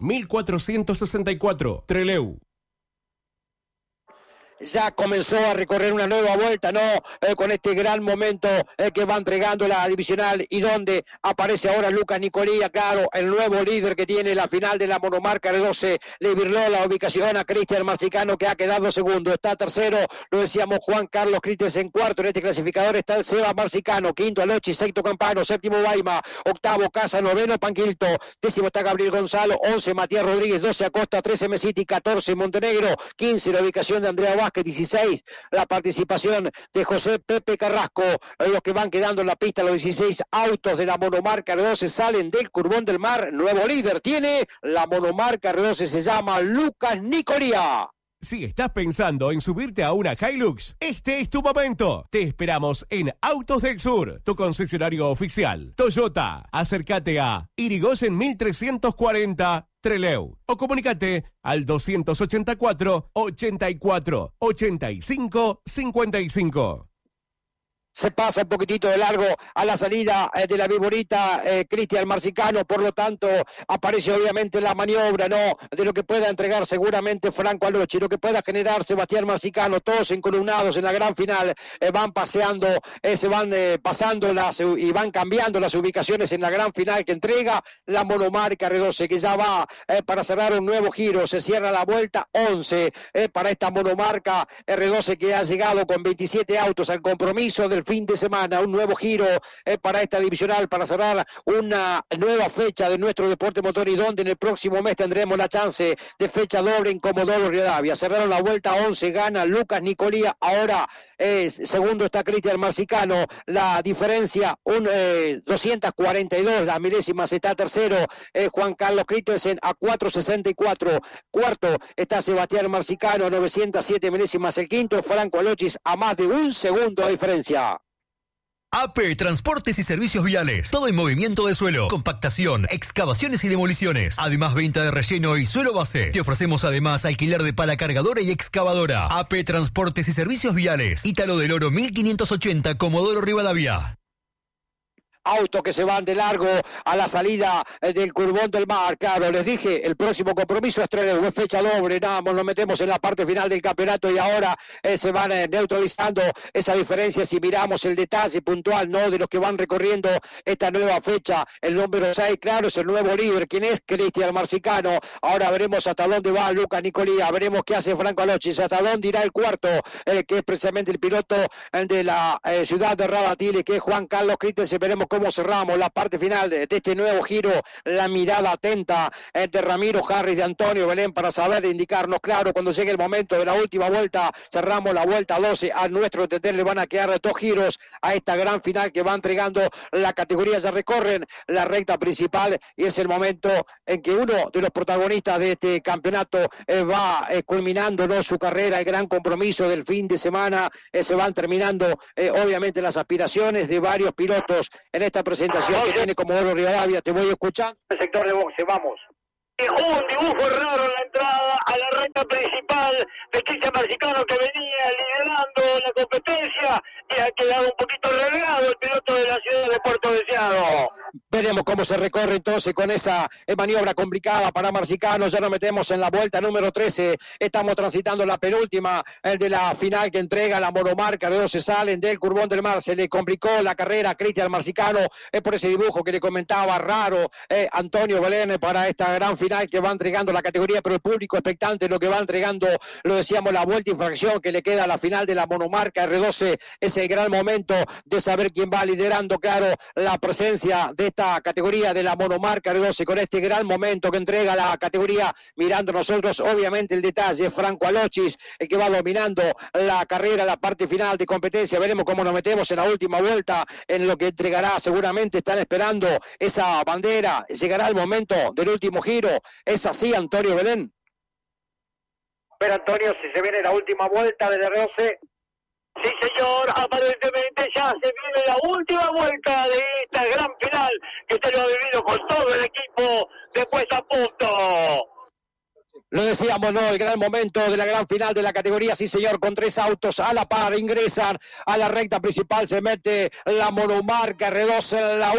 1464, Trelew. Ya comenzó a recorrer una nueva vuelta, ¿no?, con este gran momento que va entregando la divisional y donde aparece ahora Lucas Nicolía, claro, el nuevo líder que tiene la final de la monomarca de 12. Le virló la ubicación a Cristian Marcicano, que ha quedado segundo. Está tercero, lo decíamos, Juan Carlos Christensen. Cuarto en este clasificador está el Seba Marcicano, quinto Alochi, sexto Campano, séptimo Baima, octavo Casa, noveno Panquilto, décimo está Gabriel Gonzalo, 11 Matías Rodríguez, 12 Acosta, 13 Mesiti, 14 Montenegro, 15 la ubicación de Andrea Vázquez, 16 la participación de José Pepe Carrasco. Los que van quedando en la pista, los 16 autos de la monomarca R12 salen del Curbón del Mar. Nuevo líder tiene la monomarca R12, se llama Lucas Nicolía. Si estás pensando en subirte a una Hilux, este es tu momento. Te esperamos en Autos del Sur, tu concesionario oficial. Toyota, acércate a Irigoyen 1340 Trelew o comunícate al 284 84 85 55. Se pasa un poquitito de largo a la salida de la Viborita Cristian Marcicano, por lo tanto aparece obviamente la maniobra, ¿no?, de lo que pueda entregar seguramente Franco Alochi, lo que pueda generar Sebastián Marcicano. Todos encolumnados en la gran final, van paseando, se van pasando y van cambiando las ubicaciones en la gran final que entrega la monomarca R12, que ya va para cerrar un nuevo giro. Se cierra la vuelta 11 para esta monomarca R12, que ha llegado con 27 autos al compromiso del fin de semana. Un nuevo giro para esta divisional, para cerrar una nueva fecha de nuestro deporte motor, y donde en el próximo mes tendremos la chance de fecha doble en Comodoro Rivadavia. Cerraron la vuelta 11, gana Lucas Nicolía. Ahora segundo está Cristian Marcicano, la diferencia 242 las milésimas. Está tercero Juan Carlos Christensen a 464. Cuarto está Sebastián Marcicano a 907 milésimas. El quinto Franco Alochis a más de un segundo de diferencia. AP Transportes y Servicios Viales. Todo en movimiento de suelo, compactación, excavaciones y demoliciones. Además, venta de relleno y suelo base. Te ofrecemos además alquiler de pala cargadora y excavadora. AP Transportes y Servicios Viales. Ítalo del Oro 1580, Comodoro Rivadavia. autos que se van de largo a la salida del Curvón del Mar. Claro, les dije, el próximo compromiso es Trelew, es fecha doble, nada más nos metemos en la parte final del campeonato y ahora se van neutralizando esa diferencia si miramos el detalle puntual, ¿no?, de los que van recorriendo esta nueva fecha. El número 6, claro, es el nuevo líder, quien es Cristian Marcicano. Ahora veremos hasta dónde va Luca Nicolía, veremos qué hace Franco Alochis, hasta dónde irá el cuarto, que es precisamente el piloto de la ciudad de Rabatile, que es Juan Carlos Christensen. Veremos cómo cerramos la parte final de este nuevo giro, la mirada atenta de Ramiro Harris, de Antonio Belén, para saber indicarnos, claro, cuando llegue el momento de la última vuelta. Cerramos la vuelta 12, a nuestro entender le van a quedar 2 giros a esta gran final que va entregando la categoría. Ya recorren la recta principal y es el momento en que uno de los protagonistas de este campeonato va culminando, ¿no?, su carrera, el gran compromiso del fin de semana. Se van terminando obviamente las aspiraciones de varios pilotos en esta presentación que tiene Comodoro Rivadavia. Te voy escuchando. El sector de boxe, vamos. Un dibujo raro en la entrada a la recta principal de Cristian Marcicano, que venía liderando la competencia y ha quedado un poquito relegado el piloto de la ciudad de Puerto Deseado. Veremos cómo se recorre entonces con esa maniobra complicada para Marcicano. Ya nos metemos en la vuelta número 13. Estamos transitando la penúltima de la final que entrega la monomarca de 12. Salen del Curvón del Mar. Se le complicó la carrera a Cristian Marcicano por ese dibujo que le comentaba raro Antonio Belén para esta gran final que va entregando la categoría, pero el público expectante lo que va entregando, lo decíamos, la vuelta infracción que le queda a la final de la monomarca R12. Es el gran momento de saber quién va liderando, claro, la presencia de esta categoría de la monomarca R12 con este gran momento que entrega la categoría. Mirando nosotros obviamente el detalle, Franco Alochis, el que va dominando la carrera, la parte final de competencia. Veremos cómo nos metemos en la última vuelta, en lo que entregará, seguramente están esperando esa bandera. Llegará el momento del último giro. ¿Es así, Antonio Belén? Pero Antonio, si se viene la última vuelta del R12. Sí, señor, aparentemente ya se viene la última vuelta de esta gran final que usted lo ha vivido con todo el equipo de Puesta a Punto. Lo decíamos, ¿no?, el gran momento de la gran final de la categoría, sí señor, con 3 autos a la par, ingresan a la recta principal, se mete la monomarca R12, la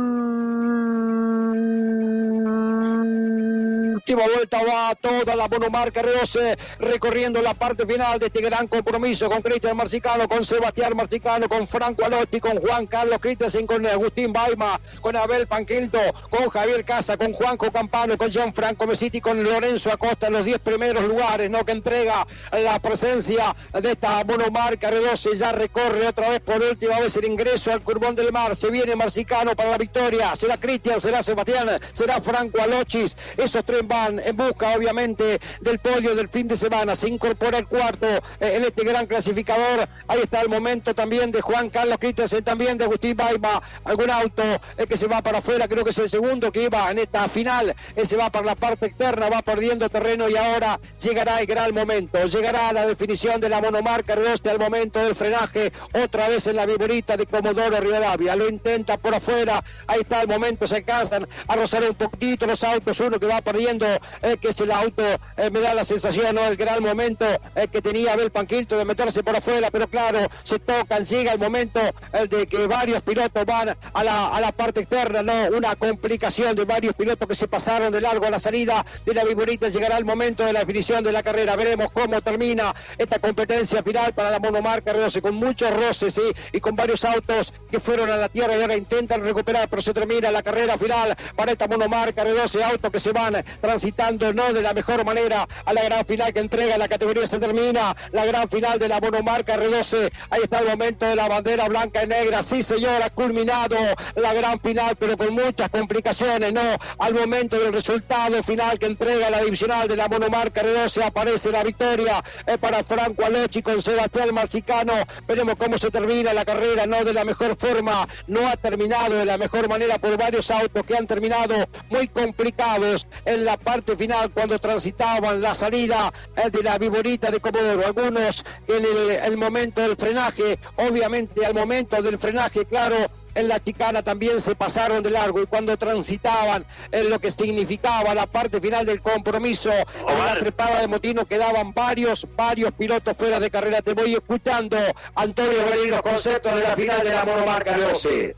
última vuelta va toda la monomarca R12 recorriendo la parte final de este gran compromiso con Cristian Marcicano, con Sebastián Marcicano, con Franco Alotti, con Juan Carlos Christensen, con Agustín Baima, con Abel Panquilto, con Javier Casa, con Juanjo Campano, con Gianfranco Mesiti, con Lorenzo Acosta en los 10 primeros lugares, ¿no?, que entrega la presencia de esta monomarca R12. Ya recorre otra vez por última vez el ingreso al Curvón del Mar. Se viene Marcicano para la victoria. Será Cristian, será Sebastián, será Franco Alochis. Esos 3 van en busca obviamente del podio del fin de semana. Se incorpora el cuarto en este gran clasificador. Ahí está el momento también de Juan Carlos Christensen, también de Agustín Baima. Algún auto que se va para afuera, creo que es el segundo que iba en esta final. Se va para la parte externa, va perdiendo terreno y ahora llegará el gran momento. Llegará la definición de la monomarca R12 al momento del frenaje. Otra vez en la viborita de Comodoro Rivadavia. Lo intenta por afuera. Ahí está el momento. Se alcanzan a rozar un poquitito los autos. Uno que va perdiendo, que es el auto, me da la sensación, ¿no?, el gran momento que tenía Abel Panquilto de meterse por afuera, pero claro, se tocan, llega el momento de que varios pilotos van a la parte externa, ¿no?, una complicación de varios pilotos que se pasaron de largo a la salida de la viborita. Llegará el momento de la definición de la carrera. Veremos cómo termina esta competencia final para la monomarca R12, con muchos roces, ¿sí?, y con varios autos que fueron a la tierra y ahora intentan recuperar, pero se termina la carrera final para esta monomarca R12. Autos que se van transitando, no de la mejor manera, a la gran final que entrega la categoría. Se termina la gran final de la monomarca R12. Ahí está el momento de la bandera blanca y negra. Sí, señor, ha culminado la gran final, pero con muchas complicaciones, ¿no? Al momento del resultado final que entrega la divisional de la monomarca R12, aparece la victoria para Franco Alochi con Sebastián Marcicano. Veremos cómo se termina la carrera, no de la mejor forma, no ha terminado de la mejor manera por varios autos que han terminado muy complicados en la parte final cuando transitaban la salida de la viborita de Comodoro. Algunos en el momento del frenaje, obviamente al momento del frenaje, claro, en la chicana también se pasaron de largo, y cuando transitaban en lo que significaba la parte final del compromiso, en la trepada de Motino, quedaban varios pilotos fuera de carrera. Te voy escuchando, Antonio Belén, los conceptos de la final de la monomarca R12.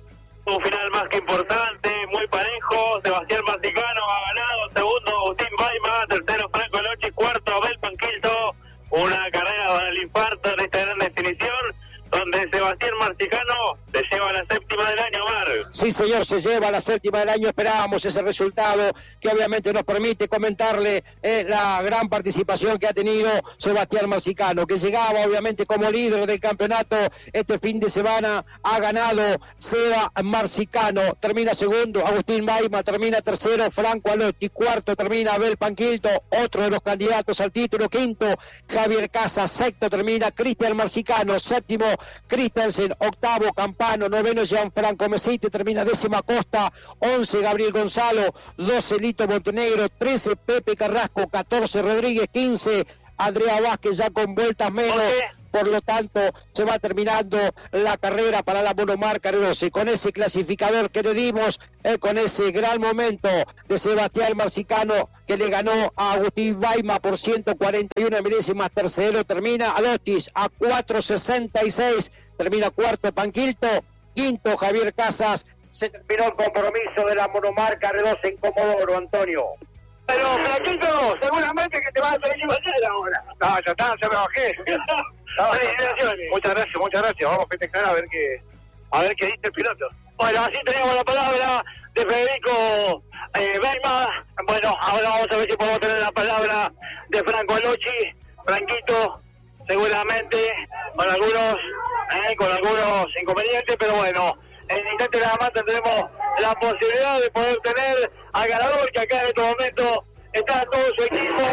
Un final más que importante, muy parejo. Sebastián Marcicano ha ganado, segundo Agustín Baima, tercero Franco Lochi, cuarto Abel Panquilto. Una carrera para el infarto en esta gran definición, donde Sebastián Marcicano se lleva la séptima del año, Mar. Sí, señor, se lleva la séptima del año. Esperábamos ese resultado que obviamente nos permite comentarle la gran participación que ha tenido Sebastián Marcicano, que llegaba obviamente como líder del campeonato este fin de semana. Ha ganado Seba Marcicano, termina segundo Agustín Baima, termina tercero Franco Alotti, cuarto termina Abel Panquilto, otro de los candidatos al título, quinto Javier Casas, sexto termina Cristian Marcicano, séptimo Christensen, octavo Campano, noveno Gianfranco Mesite, termina décima Costa, 11 Gabriel Gonzalo, 12 Lito Montenegro, 13 Pepe Carrasco, 14 Rodríguez, 15 Andrea Vázquez, ya con vueltas menos. Por lo tanto, se va terminando la carrera para la monomarca R12. Con ese clasificador que le dimos, con ese gran momento de Sebastián Marcicano, que le ganó a Agustín Baima por 141 milésimas, tercero termina Alotis a 4.66, termina cuarto Panquilto, quinto Javier Casas. Se terminó el compromiso de la monomarca R12 en Comodoro, Antonio. Pero, Franquito, seguramente que te vas a salir mañana ahora. No, ya está, ya me bajé. Felicitaciones. Muchas gracias. Vamos a festejar a ver qué dice el piloto. Bueno, así tenemos la palabra de Federico Baima. Bueno, ahora vamos a ver si podemos tener la palabra de Franco Alochi. Franquito, seguramente con algunos inconvenientes, pero bueno, en el instante nada más tendremos la posibilidad de poder tener al ganador, que acá en este momento está todo su equipo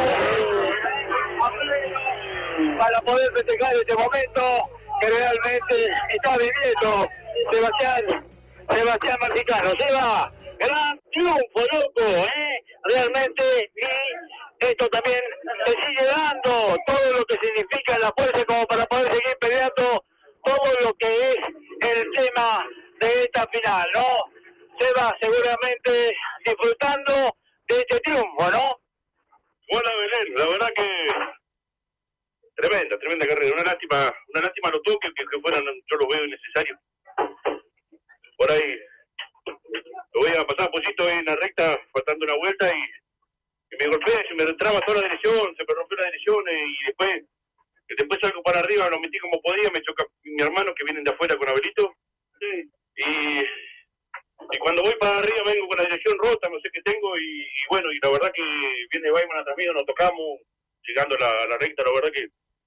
para poder festejar este momento que realmente está viviendo Sebastián Marcicano. Lleva gran triunfo, loco, realmente, y esto también se sigue dando todo lo que significa la fuerza como para poder seguir peleando todo lo que es el tema de esta final, ¿no? Seba seguramente disfrutando de este triunfo, ¿no? Bueno, Belén, la verdad que tremenda carrera. Una lástima los toques que fueran, yo lo veo innecesario. Por ahí lo voy a pasar a poquito en la recta, faltando una vuelta y me golpeé, se me entraba toda la dirección, se me rompió la dirección y después salgo para arriba, lo metí como podía, me choca mi hermano que vienen de afuera con Abelito. Y cuando voy para arriba vengo con la dirección rota, no sé qué tengo, y bueno, y la verdad que viene Baima atrás mío, nos tocamos, llegando a la recta, la verdad que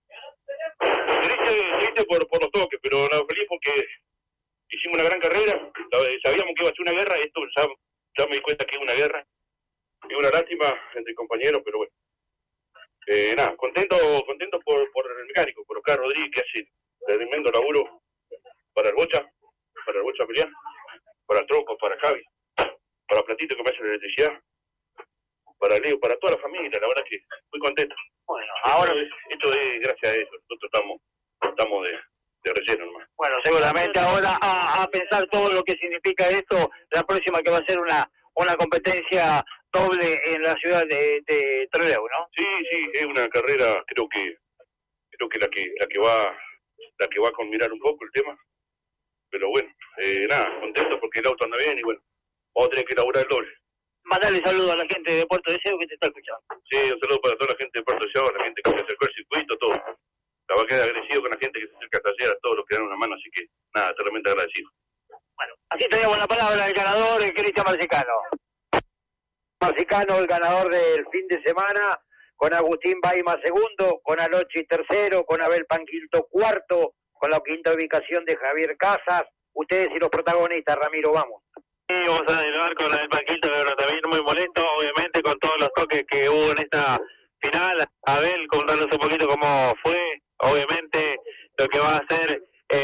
triste por los toques, pero feliz porque hicimos una gran carrera, sabíamos que iba a ser una guerra, esto ya me di cuenta que es una guerra, es una lástima entre compañeros, pero bueno. Nada, contento por el mecánico, por Oscar Rodríguez, que hace tremendo laburo para el Bocha pelear, para el Tronco, para Javi, para Platito que me hace la electricidad, para Leo, para toda la familia, la verdad que muy contento. Bueno, ahora esto es gracias a ellos, nosotros estamos de relleno nomás. Bueno, seguramente ahora a pensar todo lo que significa esto, la próxima que va a ser una competencia doble en la ciudad de Trelew, ¿no? Sí, es una carrera, creo que la que va a combinar un poco el tema, pero bueno, nada, contento porque el auto anda bien y bueno, vamos a tener que elaborar el doble. Mandale saludos a la gente de Puerto Deseado que te está escuchando. Sí, un saludo para toda la gente de Puerto Deseado, la gente que se acercó al circuito, todo. La verdad que agradecido con la gente que se acerca hasta ayer, a todos los que dan una mano, así que nada, totalmente agradecido. Bueno, aquí tenemos la palabra del ganador, Cristian Marcicano. Marcicano, el ganador del fin de semana, con Agustín Baima segundo, con Alochi tercero, con Abel Panquilto cuarto, con la quinta ubicación de Javier Casas. Ustedes y los protagonistas, Ramiro, vamos. Sí, vamos a derivar con el Panquilto, pero también muy molesto, obviamente, con todos los toques que hubo en esta final. Abel, contanos un poquito cómo fue, obviamente, lo que va a hacer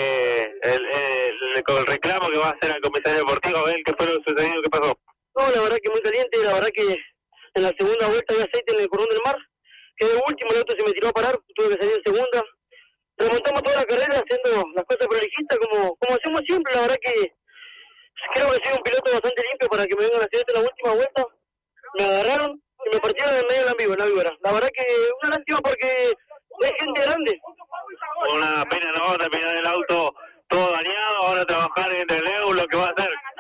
el reclamo que va a hacer al comisario deportivo. Abel, ¿qué fue lo sucedido? ¿Qué pasó? No, la verdad que muy caliente, la verdad que en la segunda vuelta había aceite en el cordón del mar, que de último el auto se me tiró a parar, tuve que salir en segunda. Remontamos toda la carrera haciendo las cosas prolijistas como hacemos siempre, la verdad que creo que soy un piloto bastante limpio para que me vengan a hacer esto en la última vuelta. Me agarraron y me partieron en medio de la víbora. La verdad que una lástima porque hay gente grande. Una pena, ¿no? Terminar el auto todo dañado, ahora trabajar en el Trelew, lo que va a hacer.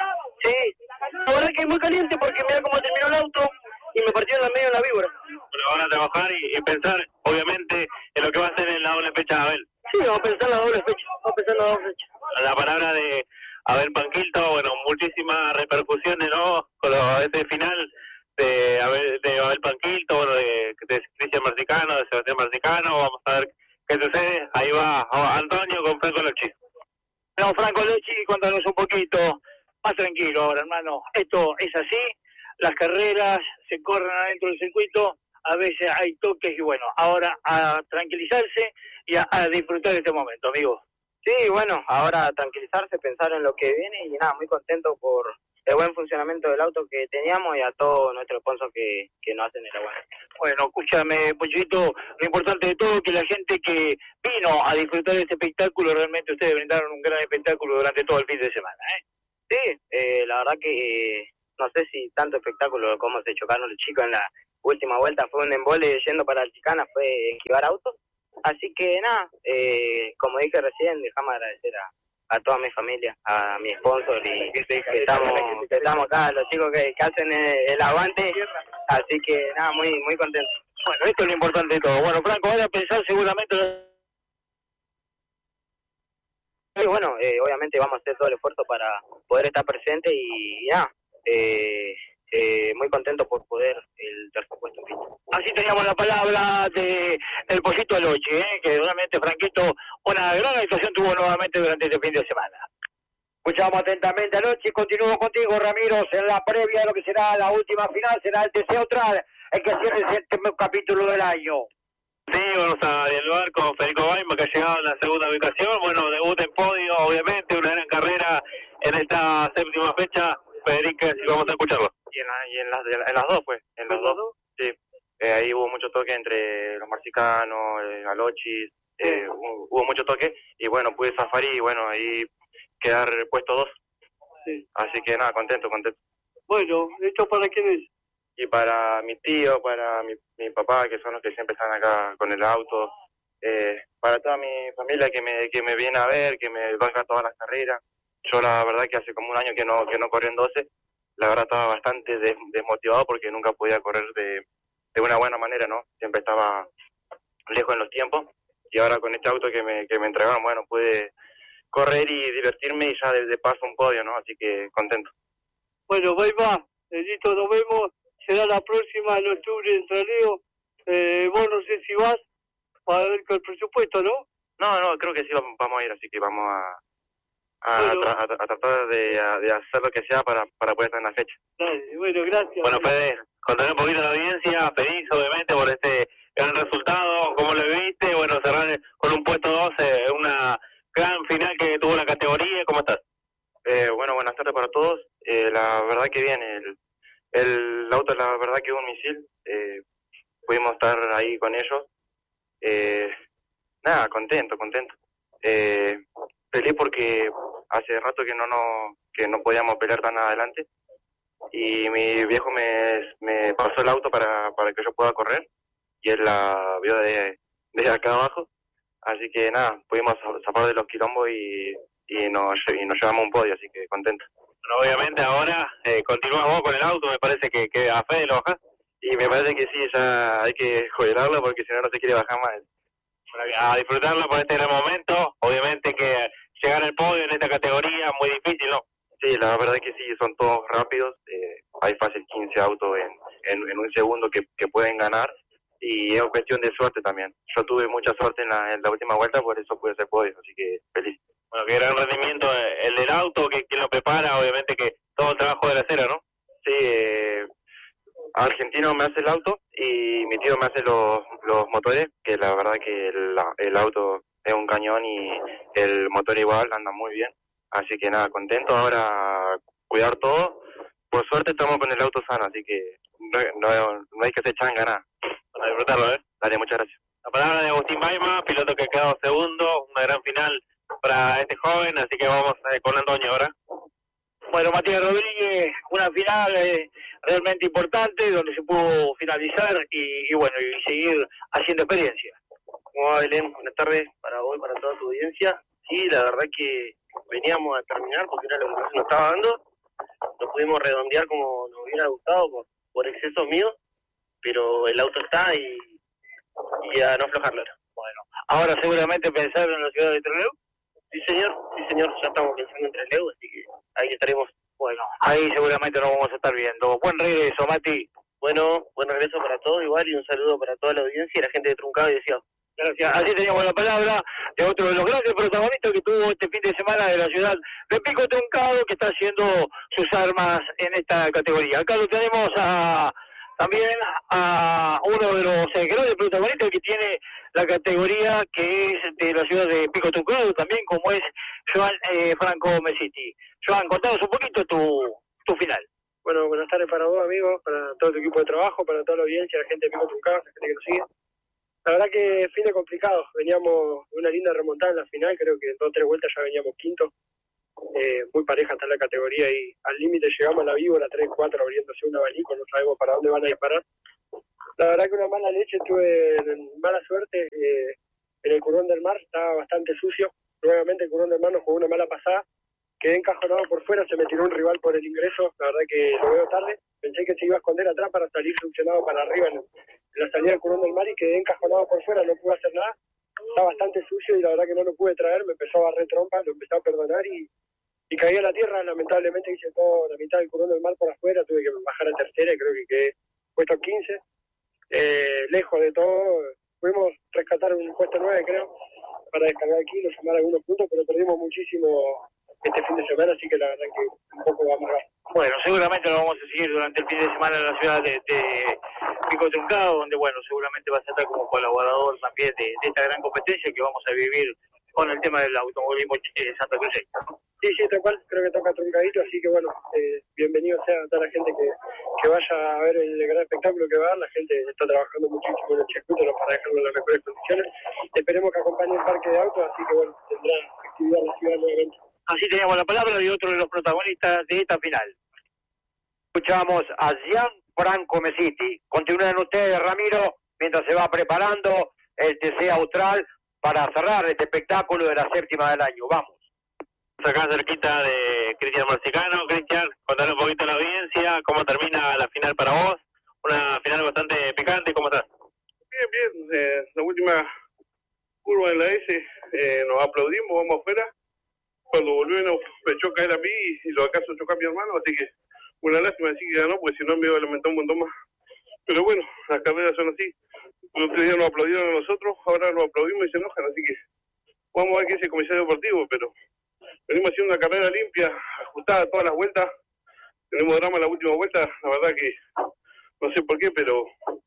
muy caliente porque mira cómo terminó el auto y me partió en la medio de la víbora. Pero ahora trabajar y pensar, obviamente, en lo que va a hacer en la doble fecha de Abel. Sí, vamos a pensar en la doble fecha. La palabra de Abel Panquilto, bueno, muchísimas repercusiones, ¿no? Con este final de Abel Panquilto, bueno, de Cristian Marcicano, de Sebastián Marcicano. Vamos a ver qué sucede. Ahí va Antonio con Franco Lochi. No, Franco Lochi, cuéntanos un poquito. Más tranquilo ahora, hermano. Esto es así. Las carreras se corren adentro del circuito. A veces hay toques y bueno, ahora a tranquilizarse y a disfrutar de este momento, amigo. Sí, bueno, ahora tranquilizarse, pensar en lo que viene y nada, muy contento por el buen funcionamiento del auto que teníamos y a todos nuestros sponsors que nos hacen el aguante. Bueno, escúchame, Pochito, lo importante de todo es que la gente que vino a disfrutar de este espectáculo, realmente ustedes brindaron un gran espectáculo durante todo el fin de semana, ¿eh? Sí, la verdad que no sé si tanto espectáculo como se chocaron los chicos en la última vuelta, fue un embole yendo para la chicana, fue esquivar autos. Así que nada, como dije recién, dejamos agradecer a toda mi familia, a mi sponsor y que estamos acá, los chicos que hacen el aguante, así que nada, muy contento. Bueno, esto es lo importante de todo. Bueno, Franco, ahora pensar seguramente... Y bueno, obviamente vamos a hacer todo el esfuerzo para poder estar presente y nada, muy contento por poder el tercer puesto. Así teníamos la palabra de el Pollito Lochi, que realmente Franquito una gran actuación tuvo nuevamente durante este fin de semana. Escuchamos atentamente a Lochi. Continúo contigo, Ramiro, en la previa de lo que será la última final, será el TC Austral, el que cierre el séptimo capítulo del año. Sí, vamos a dialogar con Federico Baima, que ha llegado en la segunda ubicación. Bueno, debut en podio, obviamente, una gran carrera en esta séptima fecha. Federico, si vamos a escucharlo. Y en las dos, pues, en los dos, sí. Ahí hubo mucho toque entre los marcicanos, Alochis, hubo mucho toque, y bueno, pude zafar y bueno, ahí quedar puesto 2. Sí. Así que nada, contento. Bueno, ¿esto para quién es? Y para mi tío, para mi papá, que son los que siempre están acá con el auto, para toda mi familia que me viene a ver, que me banca todas las carreras. Yo la verdad que hace como un año que no corrí en 12, la verdad estaba bastante desmotivado porque nunca podía correr de una buena manera, ¿no? Siempre estaba lejos en los tiempos, y ahora con este auto que me entregaron, bueno, pude correr y divertirme y ya de paso un podio, ¿no? Así que contento. Bueno, Baima, listo, nos vemos. Será la próxima en octubre en Traleo. Vos no sé si vas para ver con el presupuesto, ¿no? No, creo que sí vamos a ir, así que vamos a tratar de hacer lo que sea para poder estar en la fecha. Dale, bueno, gracias. Bueno, Fede, contaré un poquito a la audiencia, feliz obviamente por este gran resultado, ¿cómo lo viste? Bueno, cerrar con un puesto 12, una gran final que tuvo la categoría, ¿cómo estás? Bueno, buenas tardes para todos. La verdad que bien, el auto la verdad que un misil, pudimos estar ahí con ellos. Nada, contento. Peleé porque hace rato que no podíamos pelear tan adelante, y mi viejo me pasó el auto para que yo pueda correr, y él la vio desde acá abajo, así que nada, pudimos zafar de los quilombos y nos llevamos un podio, así que contento. Bueno, obviamente ahora continúas vos con el auto, me parece que a Fede lo bajás. Y me parece que sí, ya hay que jubilarlo porque si no se quiere bajar más. Bueno, a disfrutarlo por este gran momento, obviamente que llegar al podio en esta categoría es muy difícil, ¿no? Sí, la verdad que sí, son todos rápidos, hay fácil 15 autos en un segundo que pueden ganar, y es cuestión de suerte también. Yo tuve mucha suerte en la última vuelta, por eso pude ser podio, así que feliz. Bueno, qué gran rendimiento el del auto, que quien lo prepara, obviamente que todo el trabajo de la acera, ¿no? Sí, Argentino me hace el auto y mi tío me hace los motores, que la verdad que el auto es un cañón y el motor igual, anda muy bien. Así que nada, contento ahora, cuidar todo. Por suerte estamos con el auto sano, así que no hay que hacer changa, nada. Para disfrutarlo, ¿eh? Dale, muchas gracias. La palabra de Agustín Baima, piloto que ha quedado segundo, una gran final para este joven, así que vamos con Antonio ahora. Bueno, Matías Rodríguez, una final realmente importante, donde se pudo finalizar y bueno, y seguir haciendo experiencia. ¿Cómo va, Belén? Buenas tardes para vos y para toda tu audiencia. Sí, la verdad que veníamos a terminar porque era lo que nos estaba dando, no pudimos redondear como nos hubiera gustado por excesos míos, pero el auto está y a no aflojarlo. Bueno, ahora seguramente pensaron en la ciudad de Trelew. Sí, señor, ya estamos pensando en Trelew, así que ahí estaremos. Bueno, ahí seguramente nos vamos a estar viendo. Buen regreso, Mati. Bueno, buen regreso para todos igual y un saludo para toda la audiencia y la gente de Truncado y Deseado. Gracias. Así teníamos la palabra de otro de los grandes protagonistas que tuvo este fin de semana de la ciudad de Pico Truncado, que está haciendo sus armas en esta categoría. Acá lo tenemos también a uno de los grandes protagonistas que tiene la categoría que es de la ciudad de Pico Truncado, también como es Joan Franco Mesiti. Joan, contanos un poquito tu final. Bueno, buenas tardes para vos, amigos, para todo tu equipo de trabajo, para toda la audiencia, la gente de Pico Truncado, la gente que nos sigue. La verdad que fin de complicado, veníamos de una linda remontada en la final, creo que en 2 o 3 vueltas ya veníamos quinto, muy pareja está la categoría y al límite llegamos a la víbora 3-4 abriéndose un abanico, no sabemos para dónde van a disparar. La verdad que una mala leche, tuve mala suerte, en el Currón del Mar estaba bastante sucio, nuevamente el Currón del Mar nos jugó una mala pasada, quedé encajonado por fuera, se me tiró un rival por el ingreso, la verdad que lo veo tarde, pensé que se iba a esconder atrás para salir succionado para arriba en la salida del Currón del Mar y quedé encajonado por fuera, no pude hacer nada, está bastante sucio y la verdad que no lo pude traer, me empezó a barrer trompa, lo empecé a perdonar y caí a la tierra, lamentablemente hice toda la mitad del Currón del Mar por afuera, tuve que bajar a tercera y creo que quedé puesto 15, lejos de todo, pudimos rescatar un puesto 9 creo, para descargar kilos, sumar algunos puntos, pero perdimos muchísimo este fin de semana, así que la verdad que un poco va a amargar. Bueno, seguramente lo vamos a seguir durante el fin de semana en la ciudad de Pico Truncado, donde, bueno, seguramente vas a estar como colaborador también de esta gran competencia que vamos a vivir con el tema del automovilismo Santa Cruz. Sí, tal cual, creo que toca truncadito, así que bueno, bienvenido sea a toda la gente que vaya a ver el gran espectáculo que va a dar, la gente está trabajando muchísimo en el circuito para dejarlo en las mejores condiciones, esperemos que acompañe el parque de autos, así que bueno, tendrá actividad en la ciudad nuevamente. Así teníamos la palabra de otro de los protagonistas de esta final. Escuchamos a Gianfranco Mesiti. Continúen ustedes, Ramiro, mientras se va preparando el TC Austral para cerrar este espectáculo de la 7ª del año. Vamos. Acá cerquita de Cristian Marcicano. Cristian, contar un poquito a la audiencia, cómo termina la final para vos. Una final bastante picante, ¿cómo estás? Bien, la última curva en la S, nos aplaudimos, vamos afuera. Cuando volvió nos echó caer a mí y lo acaso chocó a mi hermano, así que una lástima decir que ganó, porque si no me iba a lamentar un montón más. Pero bueno, las carreras son así. El otro día nos aplaudieron a nosotros, ahora nos aplaudimos y se enojan, así que vamos a ver qué es el comisario deportivo, pero venimos haciendo una carrera limpia, ajustada todas las vueltas. Tenemos drama en la última vuelta, la verdad que no sé por qué, pero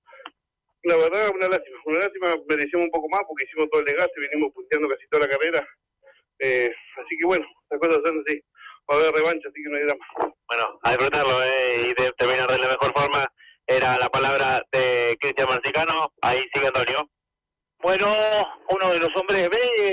la verdad una lástima, merecíamos un poco más porque hicimos todo el desgaste, vinimos punteando casi toda la carrera. Así que bueno, las cosas son así, va a haber revancha, así que no hay drama. Bueno, a disfrutarlo y de terminar de la mejor forma, era la palabra de Cristian Marcicano, ahí sigue Antonio. Bueno, uno de los hombres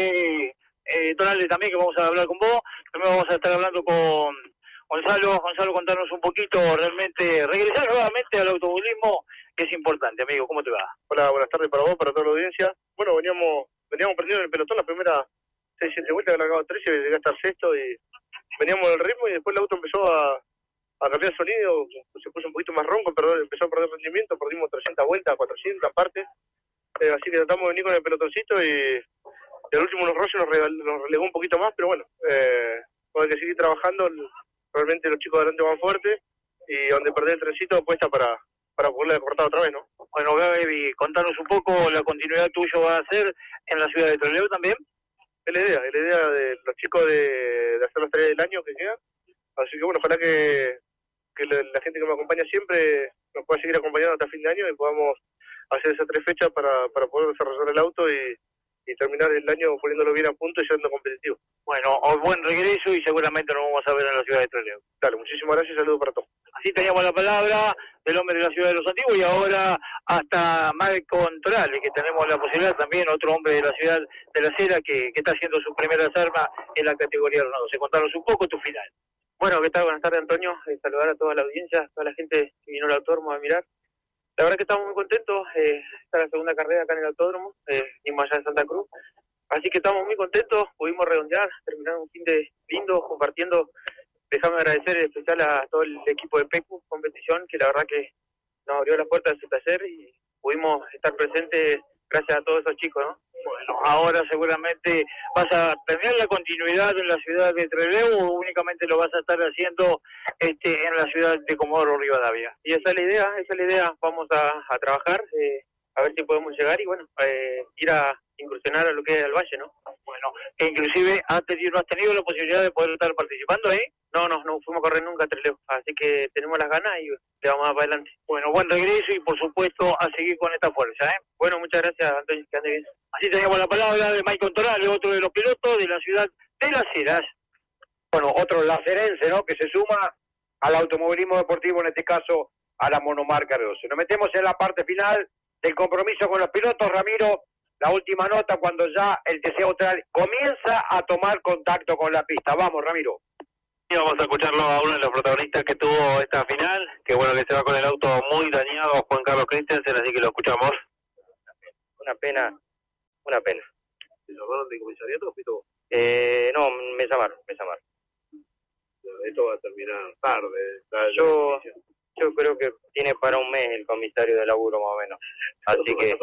Tonalde también, que vamos a hablar con vos, también vamos a estar hablando con Gonzalo, contarnos un poquito, realmente, regresar nuevamente al automovilismo, que es importante, amigo, ¿cómo te va? Hola, buenas tardes para vos, para toda la audiencia. Bueno, veníamos perdiendo en el pelotón la primera 6-7 vueltas, que largaba 13, llegué hasta el sexto y veníamos del ritmo y después el auto empezó a cambiar sonido, se puso un poquito más ronco, empezó a perder rendimiento, perdimos 300 vueltas, 400 aparte, así que tratamos de venir con el pelotoncito y el último unos roces nos relegó un poquito más, pero bueno, hay que seguir trabajando, realmente los chicos de adelante van fuerte y donde perder el trencito apuesta para poderle cortar otra vez, ¿no? Bueno, Gaby, contanos un poco, la continuidad tuya va a ser en la ciudad de Trelew también. Es la idea de los chicos de hacer las tareas del año que queda, así que bueno, ojalá que la gente que me acompaña siempre nos pueda seguir acompañando hasta fin de año y podamos hacer esas 3 fechas para poder desarrollar el auto y terminar el año poniéndolo bien a punto y siendo competitivo. Bueno, buen regreso y seguramente nos vamos a ver en la ciudad de Trelew. Dale, muchísimas gracias y saludos para todos. Así teníamos la palabra del hombre de la ciudad de Los Antiguos y ahora hasta Malcom Torales, que tenemos la posibilidad también, otro hombre de la ciudad de La Cera que está haciendo sus primeras armas en la categoría Renault. Contanos un poco tu final. Bueno, ¿qué tal? Buenas tardes, Antonio. Saludar a toda la audiencia, a toda la gente que vino al autódromo a mirar. La verdad que estamos muy contentos, esta es la segunda carrera acá en el autódromo, mismo allá en Santa Cruz. Así que estamos muy contentos, pudimos redondear, terminar un fin de lindo, compartiendo déjame agradecer en especial a todo el equipo de PECU Competición, que la verdad que nos abrió las puertas de su taller y pudimos estar presentes gracias a todos esos chicos, ¿no? Bueno, ahora seguramente vas a tener la continuidad en la ciudad de Trelew o únicamente lo vas a estar haciendo en la ciudad de Comodoro Rivadavia. Y esa es la idea, vamos a trabajar, a ver si podemos llegar y bueno, ir a incursionar a lo que es el Valle, ¿no? Bueno, que inclusive ¿no has tenido la posibilidad de poder estar participando ahí? No fuimos a correr nunca a Trelew, así que tenemos las ganas y le vamos para adelante. Bueno, buen regreso y por supuesto a seguir con esta fuerza, ¿eh? Bueno, muchas gracias, Antonio, que ande bien. Así teníamos la palabra de Michael Torales, otro de los pilotos de la ciudad de Las Heras. Bueno, otro lacerense, ¿no? Que se suma al automovilismo deportivo, en este caso a la monomarca R12. Nos metemos en la parte final del compromiso con los pilotos. Ramiro, la última nota cuando ya el TC Austral comienza a tomar contacto con la pista. Vamos, Ramiro. Y vamos a escucharlo a uno de los protagonistas que tuvo esta final, que bueno, que se va con el auto muy dañado, Juan Carlos Christensen, así que lo escuchamos. Una pena. ¿Se llamaron de comisariato o fuiste? No, me llamaron. Esto va a terminar tarde. Yo creo que tiene para un mes el comisario de laburo más o menos, así que